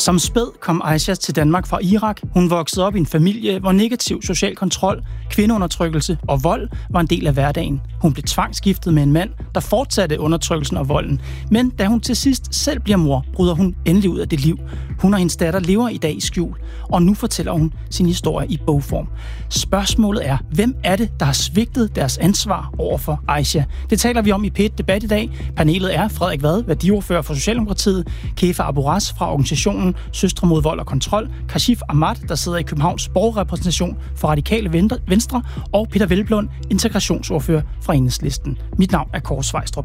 Som spæd kom Aisha til Danmark fra Irak. Hun voksede op i en familie, hvor negativ social kontrol, kvindeundertrykkelse og vold var en del af hverdagen. Hun blev tvangsgiftet med en mand, der fortsatte undertrykkelsen og volden. Men da hun til sidst selv bliver mor, bryder hun endelig ud af det liv. Hun og hendes datter lever i dag i skjul, og nu fortæller hun sin historie i bogform. Spørgsmålet er, hvem er det, der har svigtet deres ansvar over for Aisha? Det taler vi om i P1 Debat i dag. Panelet er Frederik Vad, værdiordfører for Socialdemokratiet, Kefa Aboraz fra organisationen Søstre mod vold og kontrol, Kashif Ahmad, der sidder i Københavns borgerrepræsentation for Radikale Venstre, og Peter Hvelplund, integrationsordfører fra Enhedslisten. Mit navn er Kåre Svejstrup.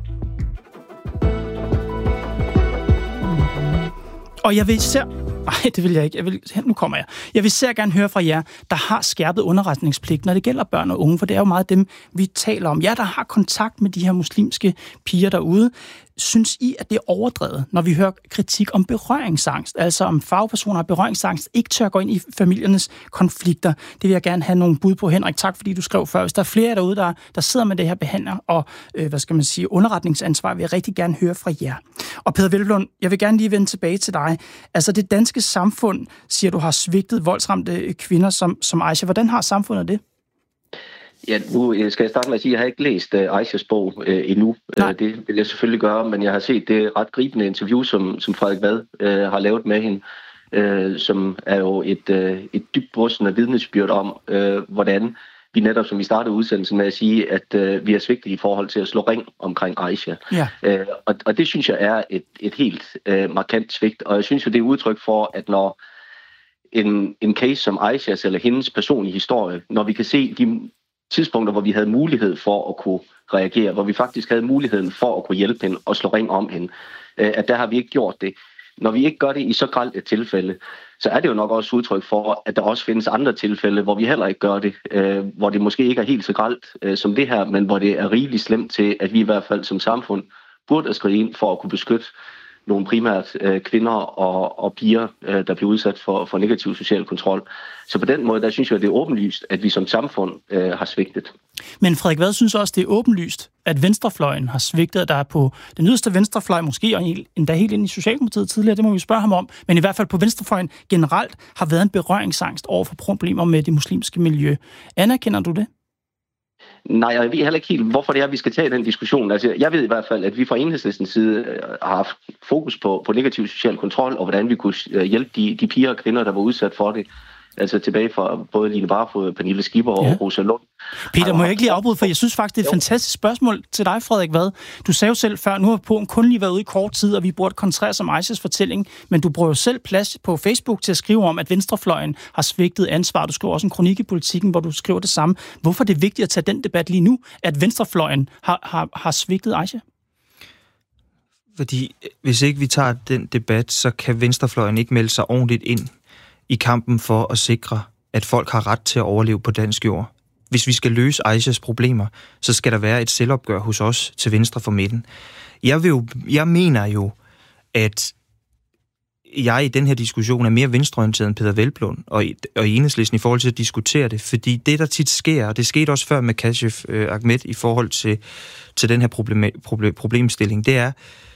Og jeg vil især... Nej, det vil jeg ikke. Nu kommer jeg. Jeg vil især gerne høre fra jer, der har skærpet underretningspligt, når det gælder børn og unge, for det er jo meget dem, vi taler om. Jer, der har kontakt med de her muslimske piger derude. Synes I, at det er overdrevet, når vi hører kritik om berøringsangst? Altså om fagpersoner af berøringsangst ikke tør gå ind i familiernes konflikter. Det vil jeg gerne have nogle bud på, Henrik. Tak, fordi du skrev før. Hvis der er flere derude, der sidder med det her behandler og underretningsansvar, vil jeg rigtig gerne høre fra jer. Og Peter Hvelplund, jeg vil gerne lige vende tilbage til dig. Altså det danske samfund, siger du, har svigtet voldsramte kvinder som Aisha. Hvordan har samfundet det? Ja, nu skal jeg starte med at sige, at jeg har ikke læst Aishas bog endnu. Det vil jeg selvfølgelig gøre, men jeg har set det ret gribende interview, som Frederik Vad har lavet med hende, som er jo et dybt brystende vidnesbyrd om, hvordan vi netop, som vi startede udsendelsen med at sige, at vi er svigtet i forhold til at slå ring omkring Aisha. Ja. Og det synes jeg er et helt markant svigt, og jeg synes jo, det er udtryk for, at når en case som Aishas eller hendes personlige historie, når vi kan se de tidspunkter, hvor vi havde mulighed for at kunne reagere, hvor vi faktisk havde muligheden for at kunne hjælpe hende og slå ring om hende, at der har vi ikke gjort det. Når vi ikke gør det i så grelt et tilfælde, så er det jo nok også udtryk for, at der også findes andre tilfælde, hvor vi heller ikke gør det, hvor det måske ikke er helt så grelt som det her, men hvor det er rigeligt slemt til, at vi i hvert fald som samfund burde skride ind for at kunne beskytte nogle primært kvinder og piger, der bliver udsat for negativ social kontrol. Så på den måde, der synes jeg, at det er åbenlyst, at vi som samfund har svigtet. Men Frederik Vad synes også, det er åbenlyst, at venstrefløjen har svigtet. Der er på den yderste venstrefløj, måske og endda helt ind i Socialdemokratiet tidligere, det må vi spørge ham om, men i hvert fald på venstrefløjen generelt har været en berøringsangst over for problemer med det muslimske miljø. Anerkender du det? Nej, jeg ved heller ikke helt, hvorfor det er, vi skal tage den diskussion. Altså, jeg ved i hvert fald, at vi fra Enhedslistens side har haft fokus på negativ social kontrol, og hvordan vi kunne hjælpe de piger og kvinder, der var udsat for det. Altså tilbage fra både Line Barfod, Pernille Skipper og Rosa Lund. Peter, må jeg ikke lige afbryde, for jeg synes faktisk, det er et fantastisk spørgsmål til dig, Frederik Vad. Du sagde jo selv før, nu har Polen kun lige været ude i kort tid, og vi burde koncentrere os om Aishas fortælling, men du bruger jo selv plads på Facebook til at skrive om, at venstrefløjen har svigtet ansvar. Du skriver også en kronik i Politikken, hvor du skriver det samme. Hvorfor er det vigtigt at tage den debat lige nu, at venstrefløjen har svigtet Aisha? Fordi hvis ikke vi tager den debat, så kan venstrefløjen ikke melde sig ordentligt ind i kampen for at sikre, at folk har ret til at overleve på dansk jord. Hvis vi skal løse Aishas problemer, så skal der være et selvopgør hos os til venstre for midten. Jeg mener jo, at jeg i den her diskussion er mere venstreorienteret end Peter Hvelplund og Enhedslisten i forhold til at diskutere det, fordi det, der tit sker, og det skete også før med Kashif Ahmad i forhold til den her problemstilling, det er,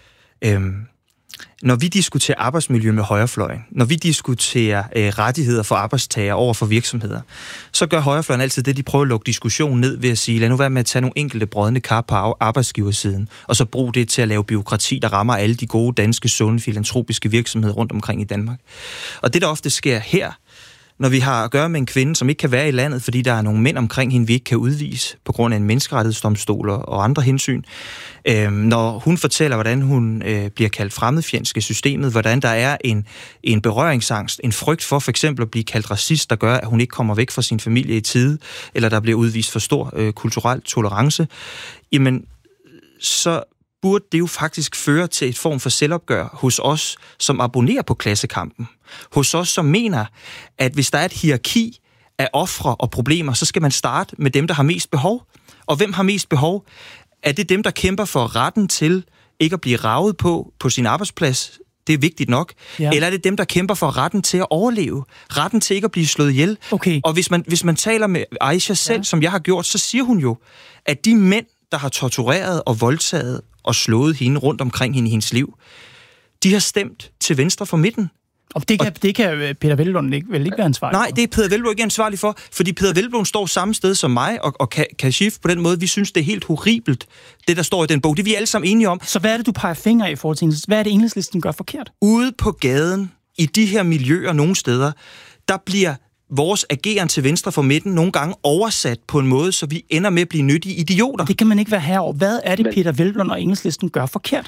når vi diskuterer arbejdsmiljø med højrefløjen, når vi diskuterer rettigheder for arbejdstagere over for virksomheder, så gør højrefløjen altid det, de prøver at lukke diskussionen ned ved at sige, lad nu være med at tage nogle enkelte brodne kar på arbejdsgiversiden, og så bruge det til at lave bureaukrati, der rammer alle de gode danske, sunde, filantropiske virksomheder rundt omkring i Danmark. Og det, der ofte sker her, når vi har at gøre med en kvinde, som ikke kan være i landet, fordi der er nogle mænd omkring hende, vi ikke kan udvise på grund af en menneskerettighedsdomstol og andre hensyn. Når hun fortæller, hvordan hun bliver kaldt fremmedfjendsk i systemet, hvordan der er en berøringsangst, en frygt for eksempel at blive kaldt racist, der gør, at hun ikke kommer væk fra sin familie i tide, eller der bliver udvist for stor kulturel tolerance, jamen så burde det jo faktisk føre til et form for selvopgør hos os, som abonnerer på klassekampen. Hos os, som mener, at hvis der er et hierarki af ofre og problemer, så skal man starte med dem, der har mest behov. Og hvem har mest behov? Er det dem, der kæmper for retten til ikke at blive raget på sin arbejdsplads? Det er vigtigt nok. Ja. Eller er det dem, der kæmper for retten til at overleve? Retten til ikke at blive slået ihjel? Okay. Og hvis man taler med Aisha selv, som jeg har gjort, så siger hun jo, at de mænd, der har tortureret og voldtaget og slået hende rundt omkring hende i hendes liv, de har stemt til venstre for midten. Og det kan Peter Hvelplund vel ikke være ansvarlig for? Nej, det er Peder Hvelplund ikke ansvarlig for, fordi Peder Hvelplund står samme sted som mig og kan skifte på den måde. Vi synes, det er helt horribelt, det der står i den bog. Det er vi alle sammen enige om. Så hvad er det, du peger fingre af i forhold til Enhedslisten? Hvad er det, Enhedslisten gør forkert? Ude på gaden, i de her miljøer nogle steder, der bliver vores ageren til venstre for midten nogle gange oversat på en måde, så vi ender med at blive nyttige idioter. Det kan man ikke være herover. Hvad er det, Peter Hvelplund og Enhedslisten gør forkert?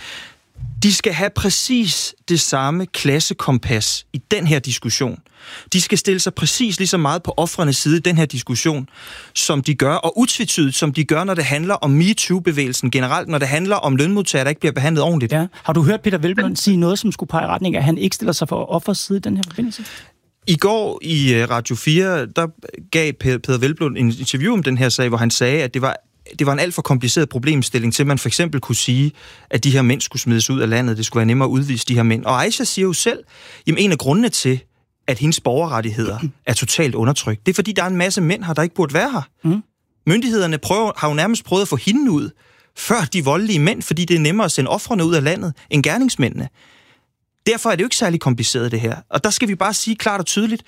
De skal have præcis det samme klassekompas i den her diskussion. De skal stille sig præcis lige så meget på ofrenes side i den her diskussion, som de gør, og utvetydigt, som de gør, når det handler om MeToo-bevægelsen generelt, når det handler om lønmodtagere, der ikke bliver behandlet ordentligt. Ja. Har du hørt Peter Hvelplund sige noget, som skulle pege i retning af, at han ikke stiller sig for offers side i den her forbindelse? I går i Radio 4, der gav Peder Hvelplund en interview om den her sag, hvor han sagde, at det var en alt for kompliceret problemstilling til, at man for eksempel kunne sige, at de her mænd skulle smides ud af landet. Det skulle være nemmere at udvise de her mænd. Og Aisha siger jo selv, jamen en af grundene til, at hendes borgerrettigheder er totalt undertrykt, det er fordi, der er en masse mænd her, der ikke burde være her. Myndighederne har jo nærmest prøvet at få hende ud, før de voldelige mænd, fordi det er nemmere at sende ofrene ud af landet end gerningsmændene. Derfor er det jo ikke særlig kompliceret, det her. Og der skal vi bare sige klart og tydeligt,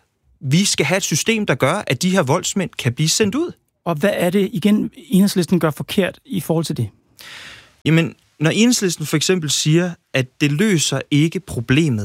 vi skal have et system, der gør, at de her voldsmænd kan blive sendt ud. Og hvad er det, igen, Enhedslisten gør forkert i forhold til det? Jamen, når Enhedslisten for eksempel siger, at det løser ikke problemet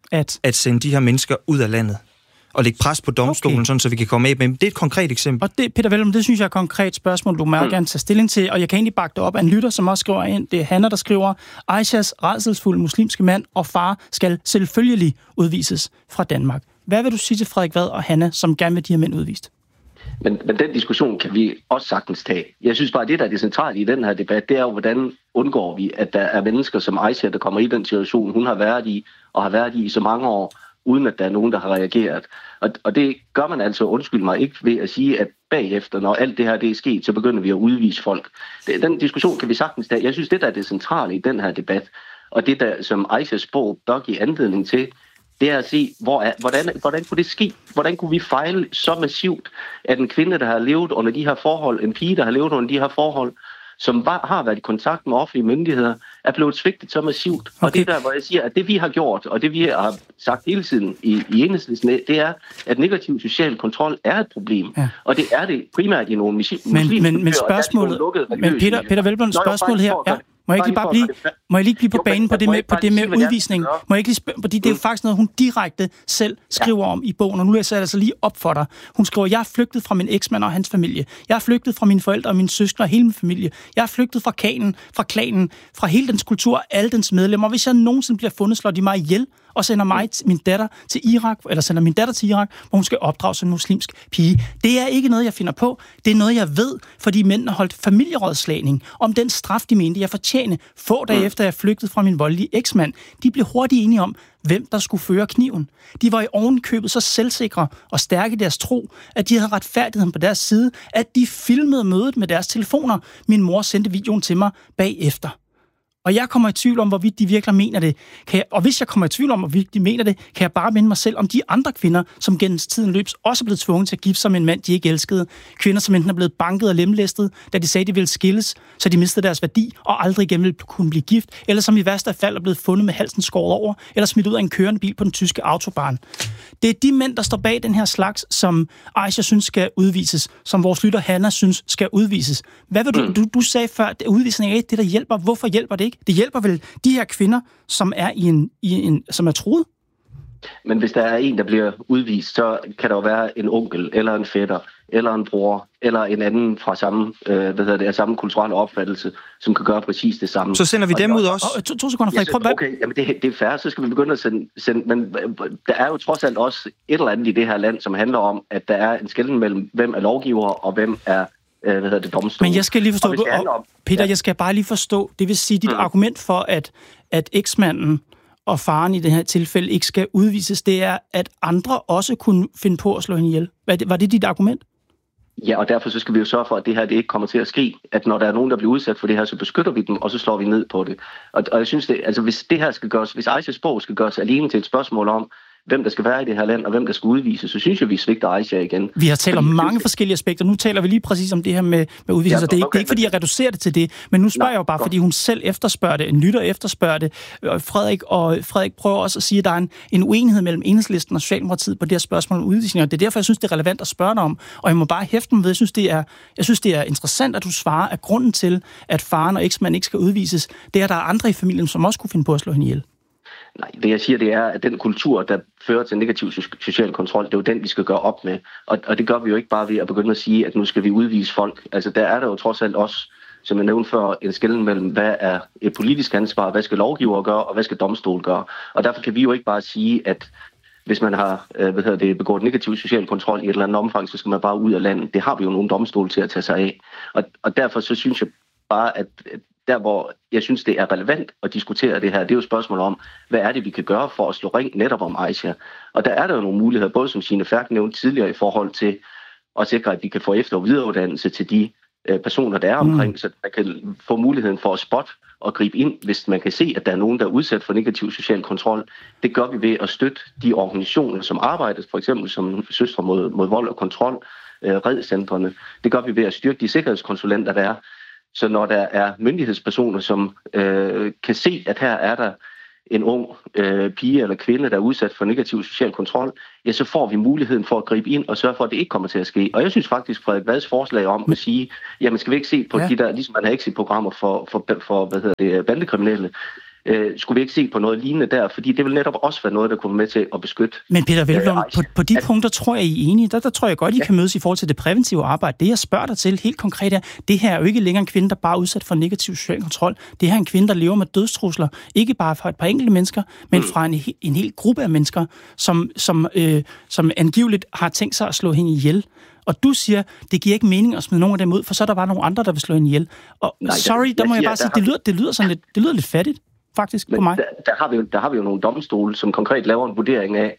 at sende de her mennesker ud af landet og lægge pres på domstolen, sådan, så vi kan komme af med dem. Det er et konkret eksempel. Og det, Peter Hvelplund, det synes jeg er et konkret spørgsmål, du må gerne tage stilling til, og jeg kan egentlig bakke det op af en lytter, som også skriver ind. Det er Hanna, der skriver, Aishas rædselsfulde muslimske mand og far skal selvfølgelig udvises fra Danmark. Hvad vil du sige til Frederik Vad og Hanna, som gerne vil de her mænd udvist? Men den diskussion kan vi også sagtens tage. Jeg synes bare, det der er det centrale i den her debat, det er jo, hvordan undgår vi, at der er mennesker som Aisha, der kommer i den situation, hun har været i, og har været i så mange år, uden at der er nogen, der har reageret. Og det gør man altså, undskyld mig, ikke ved at sige, at bagefter, når alt det her det er sket, så begynder vi at udvise folk. Den diskussion kan vi sagtens tage. Jeg synes, det der er det centrale i den her debat, og det der, som Aishas bog bør give anledning til, det er at se, hvordan kunne det ske? Hvordan kunne vi fejle så massivt, at en kvinde, der har levet under de her forhold, en pige, der har levet under de her forhold, som har været i kontakt med offentlige myndigheder, er blevet svigtet så massivt. Okay. Og det der, hvor jeg siger, at det vi har gjort, og det vi har sagt hele tiden i Enhedslisten, det er, at negativ social kontrol er et problem. Ja. Og det er det primært i nogle muslimske men spørgsmålet, men Peter Hvelplund, spørgsmålet her er, må jeg lige blive på banen på det med udvisning? Må jeg ikke lige fordi det er jo faktisk noget, hun direkte selv skriver om i bogen, og nu læser jeg altså lige op for dig. Hun skriver, jeg er flygtet fra min eksmand og hans familie. Jeg er flygtet fra mine forældre og mine søskende og hele min familie. Jeg er flygtet fra klanen, fra hele dens kultur og alle dens medlemmer. Hvis jeg nogensinde bliver fundet, slår de mig ihjel og sender min datter til Irak, hvor hun skal opdrages som en muslimsk pige. Det er ikke noget, jeg finder på. Det er noget, jeg ved, fordi mændene holdt familierådslagning om den straf, de mente, jeg fortjene. Få dage efter, jeg flygtede fra min voldelige eksmand. De blev hurtigt enige om, hvem der skulle føre kniven. De var i ovenkøbet så selvsikre og stærke i deres tro, at de havde retfærdigheden på deres side, at de filmede mødet med deres telefoner. Min mor sendte videoen til mig bagefter. Og jeg kommer i tvivl om, hvorvidt de virkelig mener det. Og hvis jeg kommer i tvivl om, hvorvidt de mener det, kan jeg bare minde mig selv om de andre kvinder, som gennem tiden løbs også er blevet tvunget til at gifte sig med en mand, de ikke elskede. Kvinder, som enten er blevet banket og lemlæstet, da de sagde, de ville skilles, så de mistede deres værdi og aldrig igen ville kunne blive gift, eller som i værste fald er blevet fundet med halsen skåret over, eller smidt ud af en kørende bil på den tyske autobahn. Det er de mænd, der står bag den her slags, som Aisha synes skal udvises, som vores lytter Hanna synes skal udvises. Hvad vil du sagde før, at udvisning er ikke det, der hjælper. Hvorfor hjælper det ikke? Det hjælper vel de her kvinder, som er som er truet? Men hvis der er en, der bliver udvist, så kan der jo være en onkel, eller en fætter, eller en bror, eller en anden fra samme kulturelle opfattelse, som kan gøre præcis det samme. Så sender vi dem ud også? To sekunder, Frederik. Okay, jamen det er fair, så skal vi begynde at sende, men der er jo trods alt også et eller andet i det her land, som handler om, at der er en skelnen mellem, hvem er lovgiver, og hvem er domstolen. Men jeg skal lige forstå, Peter, jeg skal bare lige forstå, det vil sige, dit argument for, at eksmanden og faren i det her tilfælde ikke skal udvises, det er, at andre også kunne finde på at slå hende ihjel. Var det dit argument? Ja, og derfor så skal vi jo sørge for, at det her det ikke kommer til at ske. At når der er nogen, der bliver udsat for det her, så beskytter vi dem, og så slår vi ned på det. Og jeg synes, hvis det her skal gøres, hvis Aishas bog skal gøres alene til et spørgsmål om, hvem der skal være i det her land, og hvem der skal udvises, så synes jeg, vi svigter Aisha igen. Vi har talt om mange forskellige aspekter. Nu taler vi lige præcis om det her med udviselser. Det er ikke fordi, jeg reducerer det til det, men nu spørger jeg jo bare, fordi hun selv efterspørger det, en lytter efterspørger det. Frederik prøver også at sige, at der er en uenighed mellem Enhedslisten og Socialdemokratiet på det her spørgsmål om udvisning, og det er derfor, jeg synes, det er relevant at spørge dig om. Og jeg må bare hæfte mig ved, jeg synes, det er interessant, at du svarer, at grunden til, at faren og eksmanden ikke skal udvises, det er, at der er andre i familien, som også kunne finde på at slå hende ihjel. Nej, det jeg siger, det er, at den kultur, der fører til negativ social kontrol, det er jo den, vi skal gøre op med. Og det gør vi jo ikke bare ved at begynde at sige, at nu skal vi udvise folk. Altså, der er der jo trods alt også, som jeg nævnte før, en skelnen mellem, hvad er et politisk ansvar, hvad skal lovgiver gøre, og hvad skal domstol gøre. Og derfor kan vi jo ikke bare sige, at hvis man har begået negativ social kontrol i et eller andet omfang, så skal man bare ud af landet. Det har vi jo nogle domstole til at tage sig af. Og derfor så synes jeg bare, at der, hvor jeg synes, det er relevant at diskutere det her, det er jo spørgsmål om, hvad er det, vi kan gøre for at slå ring netop om Aisha. Og der er der jo nogle muligheder, både som Signe Ferk nævnte tidligere, i forhold til at sikre, at vi kan få efter- og videreuddannelse til de personer, der er omkring, så man kan få muligheden for at spotte og gribe ind, hvis man kan se, at der er nogen, der er udsat for negativ social kontrol. Det gør vi ved at støtte de organisationer, som arbejder, for eksempel som Søstre mod vold og kontrol, redcentrene. Det gør vi ved at styrke de sikkerhedskonsulenter, der er. Så når der er myndighedspersoner, som kan se, at her er der en ung pige eller kvinde, der er udsat for negativ social kontrol, ja, så får vi muligheden for at gribe ind og sørge for, at det ikke kommer til at ske. Og jeg synes faktisk, Frederik Vads forslag om at sige, jamen skal vi ikke se på de der, ligesom man har exit-programmer for bandekriminelle, skulle vi ikke se på noget lignende der, fordi det vil netop også være noget, der kunne være med til at beskytte. Men Peter Hvelplund, på de punkter tror jeg, I er enige. Der tror jeg godt, I kan mødes i forhold til det præventive arbejde. Det, jeg spørger dig til helt konkret er, det her er jo ikke længere en kvinde, der bare er udsat for negativ social kontrol. Det her er en kvinde, der lever med dødstrusler, ikke bare fra et par enkelte mennesker, men fra en hel gruppe af mennesker, som angiveligt har tænkt sig at slå hende ihjel. Og du siger, det giver ikke mening at smide nogen af dem ud, for så er der bare nogle andre, der vil slå hende ihjel. Og der må jeg bare sige, det lyder lidt fattigt. Faktisk på mig. Der har vi jo nogle domstole, som konkret laver en vurdering af,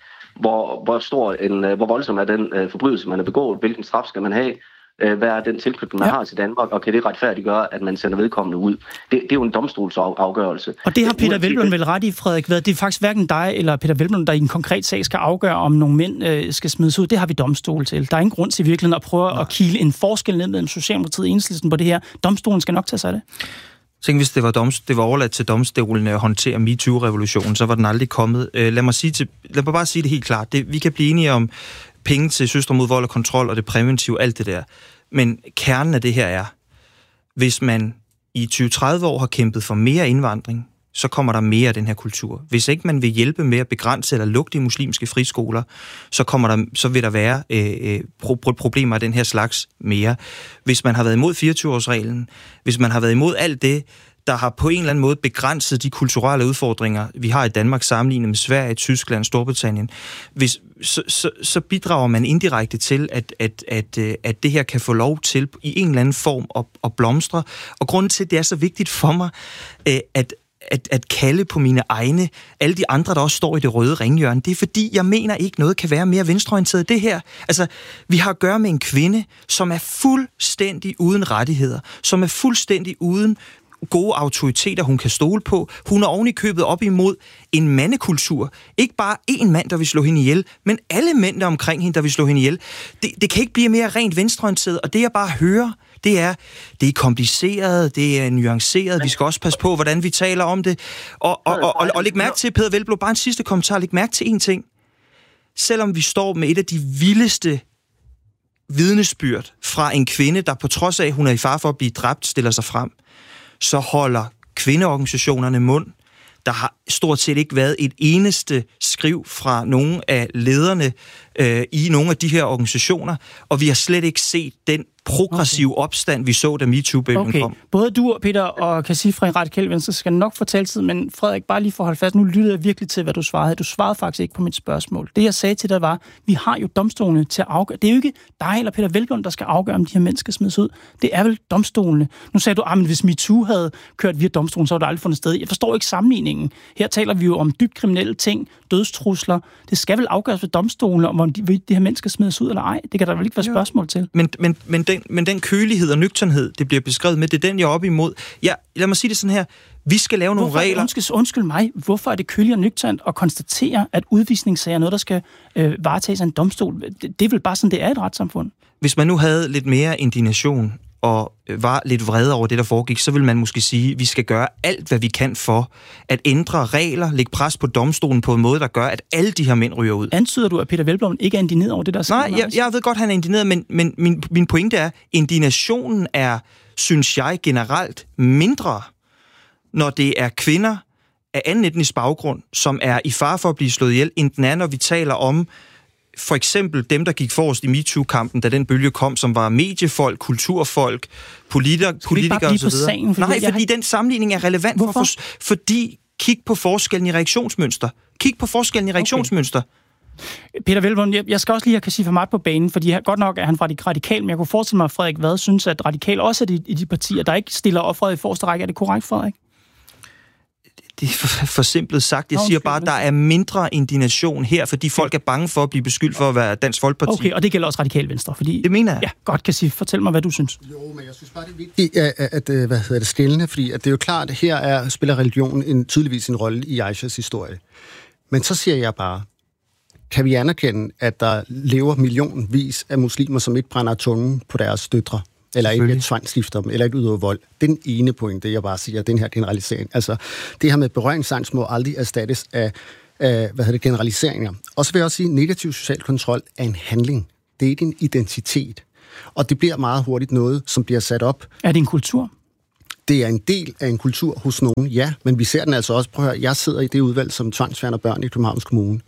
hvor voldsom er den forbrydelse, man har begået, hvilken straf skal man have, hvad er den tilknytning, man har til Danmark, og kan det retfærdiggøre, at man sender vedkommende ud. Det er jo en domstolsafgørelse. Og det har Peter Hvelplund vel ret i, Frederik. Det er faktisk hverken dig eller Peter Hvelplund, der i en konkret sag skal afgøre, om nogle mænd skal smides ud. Det har vi domstol til. Der er ingen grund til virkelig at prøve at kile en forskel ned mellem Socialdemokratiet og Enhedslisten på det her. Domstolen skal nok tage sig af det. Tænk, hvis det var overladt til domstolene at håndtere MeToo-revolutionen, så var den aldrig kommet. Lad mig bare sige det helt klart. Vi kan blive enige om penge til Søstre mod vold og kontrol og det præventive, alt det der. Men kernen af det her er, hvis man i 20-30 år har kæmpet for mere indvandring, så kommer der mere af den her kultur. Hvis ikke man vil hjælpe med at begrænse eller lukke de muslimske friskoler, så vil der være problemer af den her slags mere. Hvis man har været imod 24-årsreglen, hvis man har været imod alt det, der har på en eller anden måde begrænset de kulturelle udfordringer, vi har i Danmark sammenlignet med Sverige, Tyskland, Storbritannien, så bidrager man indirekte til, at det her kan få lov til i en eller anden form at blomstre. Og grunden til, at det er så vigtigt for mig, at kalde på mine egne, alle de andre, der også står i det røde ringhjørne, det er fordi, jeg mener ikke noget kan være mere venstreorienteret det her. Altså, vi har at gøre med en kvinde, som er fuldstændig uden rettigheder, som er fuldstændig uden gode autoriteter, hun kan stole på. Hun er oven i købet op imod en mandekultur. Ikke bare én mand, der vil slå hende ihjel, men alle mænd der omkring hende, der vil slå hende ihjel. Det kan ikke blive mere rent venstreorienteret, og det jeg bare hører, det er kompliceret, det er nuanceret, vi skal også passe på, hvordan vi taler om det. Og læg mærke til, Peter Hvelplund, bare en sidste kommentar, læg mærke til en ting. Selvom vi står med et af de vildeste vidnesbyrd fra en kvinde, der på trods af, at hun er i fare for at blive dræbt, stiller sig frem, så holder kvindeorganisationerne mund. Der har stort set ikke været et eneste skriv fra nogle af lederne i nogle af de her organisationer, og vi har slet ikke set den progressive opstand, vi så, da MeToo-bølgen kom. Både du, Peter, og Kasif fra Radikale Venstre skal nok få taletid, men Frederik, bare lige for at holde fast, nu lyttede jeg virkelig til, hvad du svarede. Du svarede faktisk ikke på mit spørgsmål. Det, jeg sagde til dig, var, vi har jo domstolene til at afgøre. Det er jo ikke dig eller Peter Hvelplund, der skal afgøre, om de her mennesker smides ud. Det er vel domstolene. Nu sagde du, at hvis MeToo havde kørt via domstolen, så var det aldrig fundet sted. Jeg forstår ikke sammenligningen. Her taler vi jo om dybt kriminelle ting. dødstrusler. Det skal vel afgøres ved domstolen, om de her mennesker smides ud eller ej. Det kan der vel ikke være spørgsmål til. Men den kølighed og nøgternhed, det bliver beskrevet med, det er den, jeg er op imod. Lad mig sige det sådan her. Vi skal lave nogle regler. Undskyld mig, hvorfor er det køligt og nøgternt at konstatere, at udvisningssager er noget, der skal varetages af en domstol? Det er vel bare sådan, det er et retssamfund. Hvis man nu havde lidt mere indignation og var lidt vred over det, der foregik, så vil man måske sige, at vi skal gøre alt, hvad vi kan for at ændre regler, lægge pres på domstolen på en måde, der gør, at alle de her mænd ryger ud. Antyder du, at Peter Hvelplund ikke er indigneret over det, der sker? Nej, jeg ved godt, han er indigneret, men min pointe er, indignationen er, synes jeg, generelt mindre, når det er kvinder af anden etnisk baggrund, som er i fare for at blive slået ihjel, end den er, når vi taler om for eksempel dem, der gik forrest i MeToo-kampen, da den bølge kom, som var mediefolk, kulturfolk, politikere osv. Nej, fordi den sammenligning er relevant. Fordi kig på forskellen i reaktionsmønster. Peter Hvelplund, jeg skal også lige have Kasif Hamad på banen, fordi godt nok er han fra de radikale, men jeg kunne forestille mig, at Frederik Vad synes, at radikale også er i de partier, der ikke stiller offeret i forreste række. Er det korrekt, Frederik? Det er for simpelt sagt. Jeg siger bare, at der er mindre indignation her, fordi folk er bange for at blive beskyldt for at være Dansk Folkeparti. Okay, og det gælder også Radikale Venstre, fordi... Det mener jeg. Ja, godt, Kasif. Fortæl mig, hvad du synes. Jo, men jeg synes bare, det er vigtigt, at skelne, fordi at det er jo klart, at her spiller religionen tydeligvis en rolle i Aishas historie. Men så siger jeg bare, kan vi anerkende, at der lever millionvis af muslimer, som ikke brænder tungen på deres døtre? Eller ikke tvangsgifter dem, eller ikke udøver vold. Det er den ene pointe, jeg bare siger, den her generalisering. Altså, det her med berøringsangst må aldrig erstattes af generaliseringer. Og så vil jeg også sige, at negativ social kontrol er en handling. Det er ikke en identitet. Og det bliver meget hurtigt noget, som bliver sat op. Er det en kultur? Det er en del af en kultur hos nogen, ja, men vi ser den altså også. Prøv at høre, jeg sidder i det udvalg som tvangsfjerner børn i Københavns Kommune.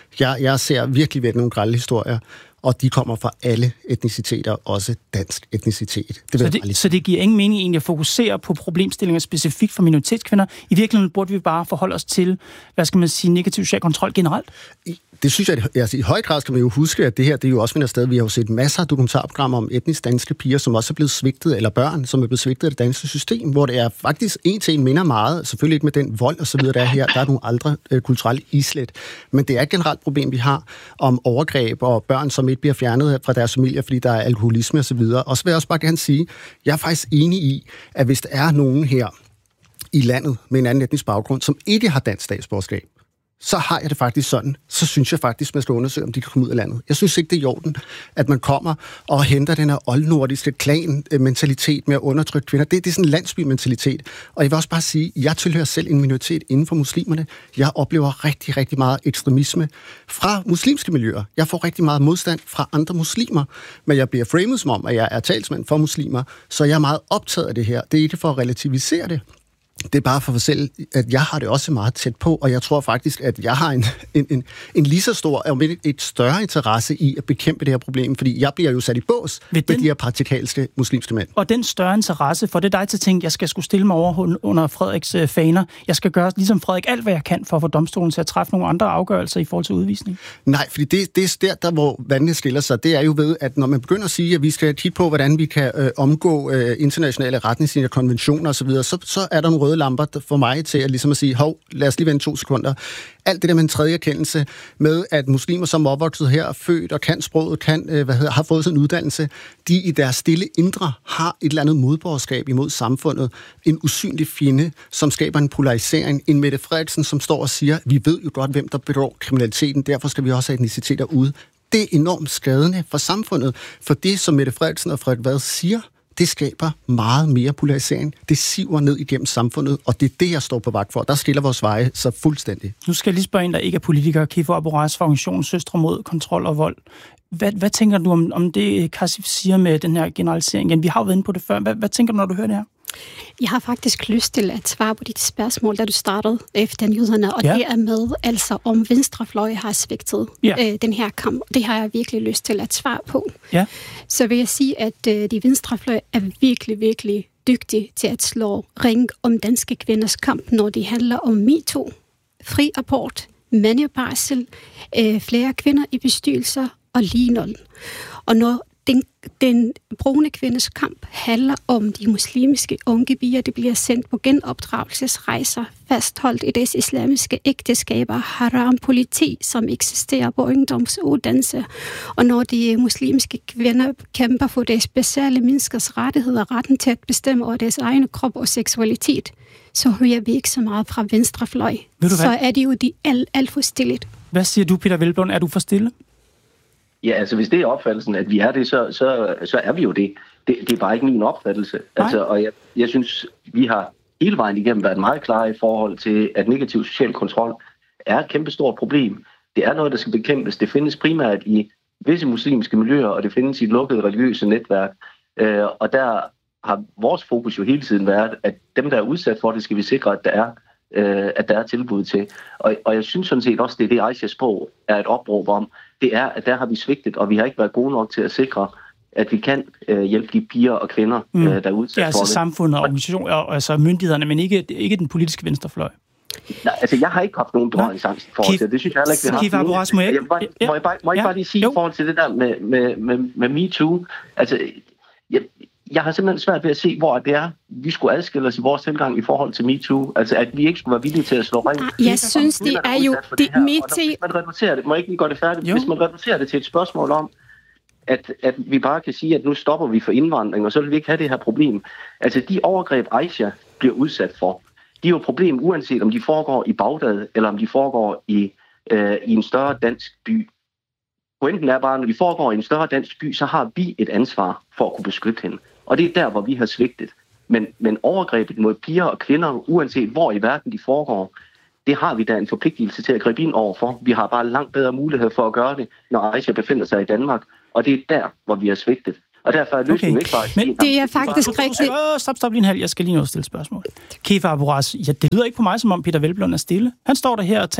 Jeg ser virkelig ved nogle grelle historier, og de kommer fra alle etniciteter, også dansk etnicitet. Så det giver ingen mening egentlig at fokusere på problemstillinger specifikt for minoritetskvinder. I virkeligheden burde vi bare forholde os til, negativ social kontrol generelt? Det synes jeg, altså i høj grad skal man jo huske, at det her, det er jo også et sted, vi har jo set masser af dokumentarprogrammer om etnisk danske piger, som også er blevet svigtet, eller børn, som er blevet svigtet af det danske system, hvor det er faktisk en til en minder meget, selvfølgelig ikke med den vold og så videre, der er her, der er nogle andre kulturelle islet, men det er et generelt problem, vi har om overgreb og børn, som ikke bliver fjernet fra deres familier, fordi der er alkoholisme og så videre. Og så vil jeg også bare gerne sige, jeg er faktisk enig i, at hvis der er nogen her i landet med en anden etnisk baggrund, som ikke har dansk statsborgerskab, så har jeg det faktisk sådan, så synes jeg faktisk, man skal undersøge, om de kan komme ud af landet. Jeg synes ikke, det er i orden, at man kommer og henter den her oldnordiske klan-mentalitet med at undertrykke kvinder. Det er sådan en landsby-mentalitet. Og jeg vil også bare sige, jeg tilhører selv en minoritet inden for muslimerne. Jeg oplever rigtig, rigtig meget ekstremisme fra muslimske miljøer. Jeg får rigtig meget modstand fra andre muslimer, men jeg bliver framed som om, at jeg er talsmand for muslimer, så jeg er meget optaget af det her. Det er ikke for at relativisere det. Det er bare for mig selv, at jeg har det også meget tæt på, og jeg tror faktisk, at jeg har en lige så stor, og et større interesse i at bekæmpe det her problem, fordi jeg bliver jo sat i bås med de her praktikalske muslimske mænd. Og den større interesse, for det er dig til at tænke, jeg skal skulle stille mig over under Frederiks faner. Jeg skal gøre, ligesom Frederik, alt hvad jeg kan for at få domstolen til at træffe nogle andre afgørelser i forhold til udvisning. Nej, fordi det er der, hvor vandene skiller sig. Det er jo ved, at når man begynder at sige, at vi skal kigge på, hvordan vi kan omgå internationale retningslinjer, konventioner osv., så er der nogle røde lamper for mig til at, ligesom at sige, hov, lad os lige vente 2 sekunder. Alt det der med en tredje erkendelse med, at muslimer, som er opvokset her, er født og kan sproget, har fået sådan en uddannelse, de i deres stille indre har et eller andet modborgerskab imod samfundet. En usynlig fjende, som skaber en polarisering. En Mette Frederiksen, som står og siger, vi ved jo godt, hvem der begår kriminaliteten, derfor skal vi også have etniciteter ude. Det er enormt skadende for samfundet, for det, som Mette Frederiksen og Frederik Vad siger, det skaber meget mere polarisering. Det siver ned igennem samfundet, og det er det, jeg står på vagt for. Der skiller vores veje så fuldstændig. Nu skal jeg lige spørge en, der ikke er politiker, Kifo Abourez fra organisationen Søstre mod kontrol og vold. Hvad tænker du om det, Kasif siger med den her generalisering? Igen, vi har jo været inde på det før. Hvad tænker du, når du hører det her? Jeg har faktisk lyst til at svare på dit spørgsmål, da du startede efter nyhederne, og det er med, altså om venstrefløj har svigtet den her kamp. Det har jeg virkelig lyst til at svare på. Ja. Så vil jeg sige, at de venstrefløj er virkelig, virkelig dygtige til at slå ring om danske kvinders kamp, når det handler om MeToo, fri abort, mandebarsel, flere kvinder i bestyrelser og ligeløn. Og når den brune kvindes kamp handler om de muslimske unge piger, der bliver sendt på genopdragelsesrejser, fastholdt i deres islamiske ægteskaber, haram-politi, som eksisterer på ungdomsuddannelse. Og når de muslimske kvinder kæmper for deres basale menneskers rettigheder, retten til at bestemme over deres egen krop og seksualitet, så hører vi ikke så meget fra venstrefløj. Så er det jo alt for stillet. Hvad siger du, Peder Hvelplund? Er du for stille? Ja, altså hvis det er opfattelsen, at vi er det, så er vi jo det. Det er bare ikke min opfattelse. Altså, og jeg synes, vi har hele vejen igennem været meget klare i forhold til, at negativ social kontrol er et kæmpestort problem. Det er noget, der skal bekæmpes. Det findes primært i visse muslimske miljøer, og det findes i lukkede religiøse netværk. Og der har vores fokus jo hele tiden været, at dem, der er udsat for det, skal vi sikre, at der er tilbud til. Og jeg synes sådan set også, det er det, Aishas bog er et opråb om. Det er, at der har vi svigtet, og vi har ikke været gode nok til at sikre, at vi kan hjælpe de piger og kvinder, der er udsat for det. Altså samfundet og organisationer, og altså myndighederne, men ikke den politiske venstrefløj. Nej, altså jeg har ikke haft nogen berøringsangst i forhold til det. Det synes jeg heller ikke, vi har haft. Må jeg bare lige sige i forhold til det der med MeToo? Altså, jeg har simpelthen svært ved at se, hvor det er, vi skulle adskille os i vores tilgang i forhold til MeToo. Altså, at vi ikke skulle være villige til at slå ring. Jeg synes, det er jo... Hvis man reducerer det, må jeg ikke lige gøre det færdigt? Jo. Hvis man reducerer det til et spørgsmål om, at vi bare kan sige, at nu stopper vi for indvandring, og så vil vi ikke have det her problem. Altså, de overgreb, Aisha bliver udsat for, de er jo et problem, uanset om de foregår i Bagdad, eller om de foregår i en større dansk by. Pointen er bare, at når de foregår i en større dansk by, så har vi et ansvar for at kunne beskytte hende. Og det er der, hvor vi har svigtet. Men overgrebet mod piger og kvinder, uanset hvor i verden de foregår, det har vi da en forpligtelse til at gribe ind overfor. Vi har bare langt bedre mulighed for at gøre det, når Aisha befinder sig i Danmark. Og det er der, hvor vi har svigtet. Og derfor er løsningen ikke bare... Men det er faktisk rigtigt... Stop lige en halv. Jeg skal lige nå at stille spørgsmål. Kefa Aburas, det lyder ikke på mig, som om Peder Hvelplund er stille. Han står der her og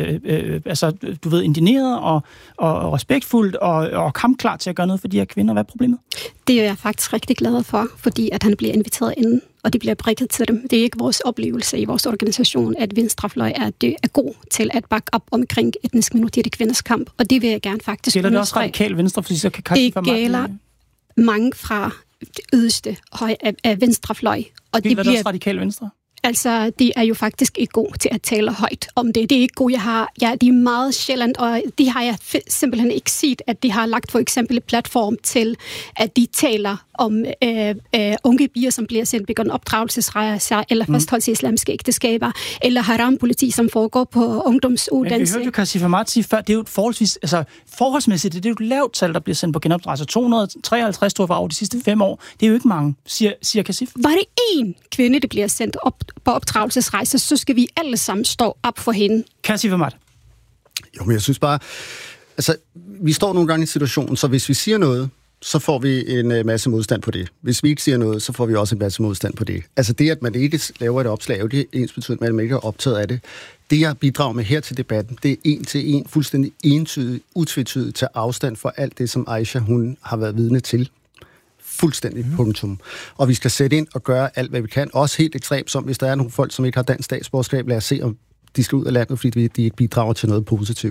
taler, indigneret og respektfuldt og kampklar til at gøre noget for de her kvinder. Hvad er problemet? Det er jeg faktisk rigtig glad for, fordi at han bliver inviteret ind, og de bliver prikket til dem. Det er ikke vores oplevelse i vores organisation, at venstrefløj er god til at bakke op omkring etnisk minoriteter kvinders kamp, og det vil jeg gerne faktisk understrege. Gælder det også radikal venstre, fordi så kan det gælder mange fra det yderste af venstrefløj. Og det bliver også radikal venstre? Altså, de er jo faktisk ikke gode til at tale højt om det. Det er ikke gode, de er meget sjældent, og de har jeg simpelthen ikke set, at de har lagt for eksempel en platform til, at de taler om unge piger, som bliver sendt på opdragelsesrejser, eller fastholdt i islamiske ægteskaber, eller haram-politi, som foregår på ungdomsuddannelse. Men vi hørte jo Kasifa Ahmad sige før, det er jo forholdsmæssigt, det er jo et lavt tal, der bliver sendt på genopdragelse. 253 tror jeg over de sidste 5 år. Det er jo ikke mange, siger Kasifa. Var det én kvinde, der bliver sendt op på opdragelsesrejser, så skal vi alle sammen stå op for hende. Kasifa Ahmad. Jo, men jeg synes bare, altså, vi står nogle gange i situationen, så hvis vi siger noget, så får vi en masse modstand på det. Hvis vi ikke siger noget, så får vi også en masse modstand på det. Altså det, at man ikke laver et opslag, det er ensbetydende med, at man ikke er optaget af det. Det, jeg bidrager med her til debatten, det er en til en, fuldstændig entydigt, utvetydigt til afstand for alt det, som Aisha, hun har været vidne til. Fuldstændig punktum. Og vi skal sætte ind og gøre alt, hvad vi kan. Også helt ekstremt, som hvis der er nogle folk, som ikke har dansk statsborgerskab, lad os se, om de skal ud af landet, fordi de ikke bidrager til noget positivt.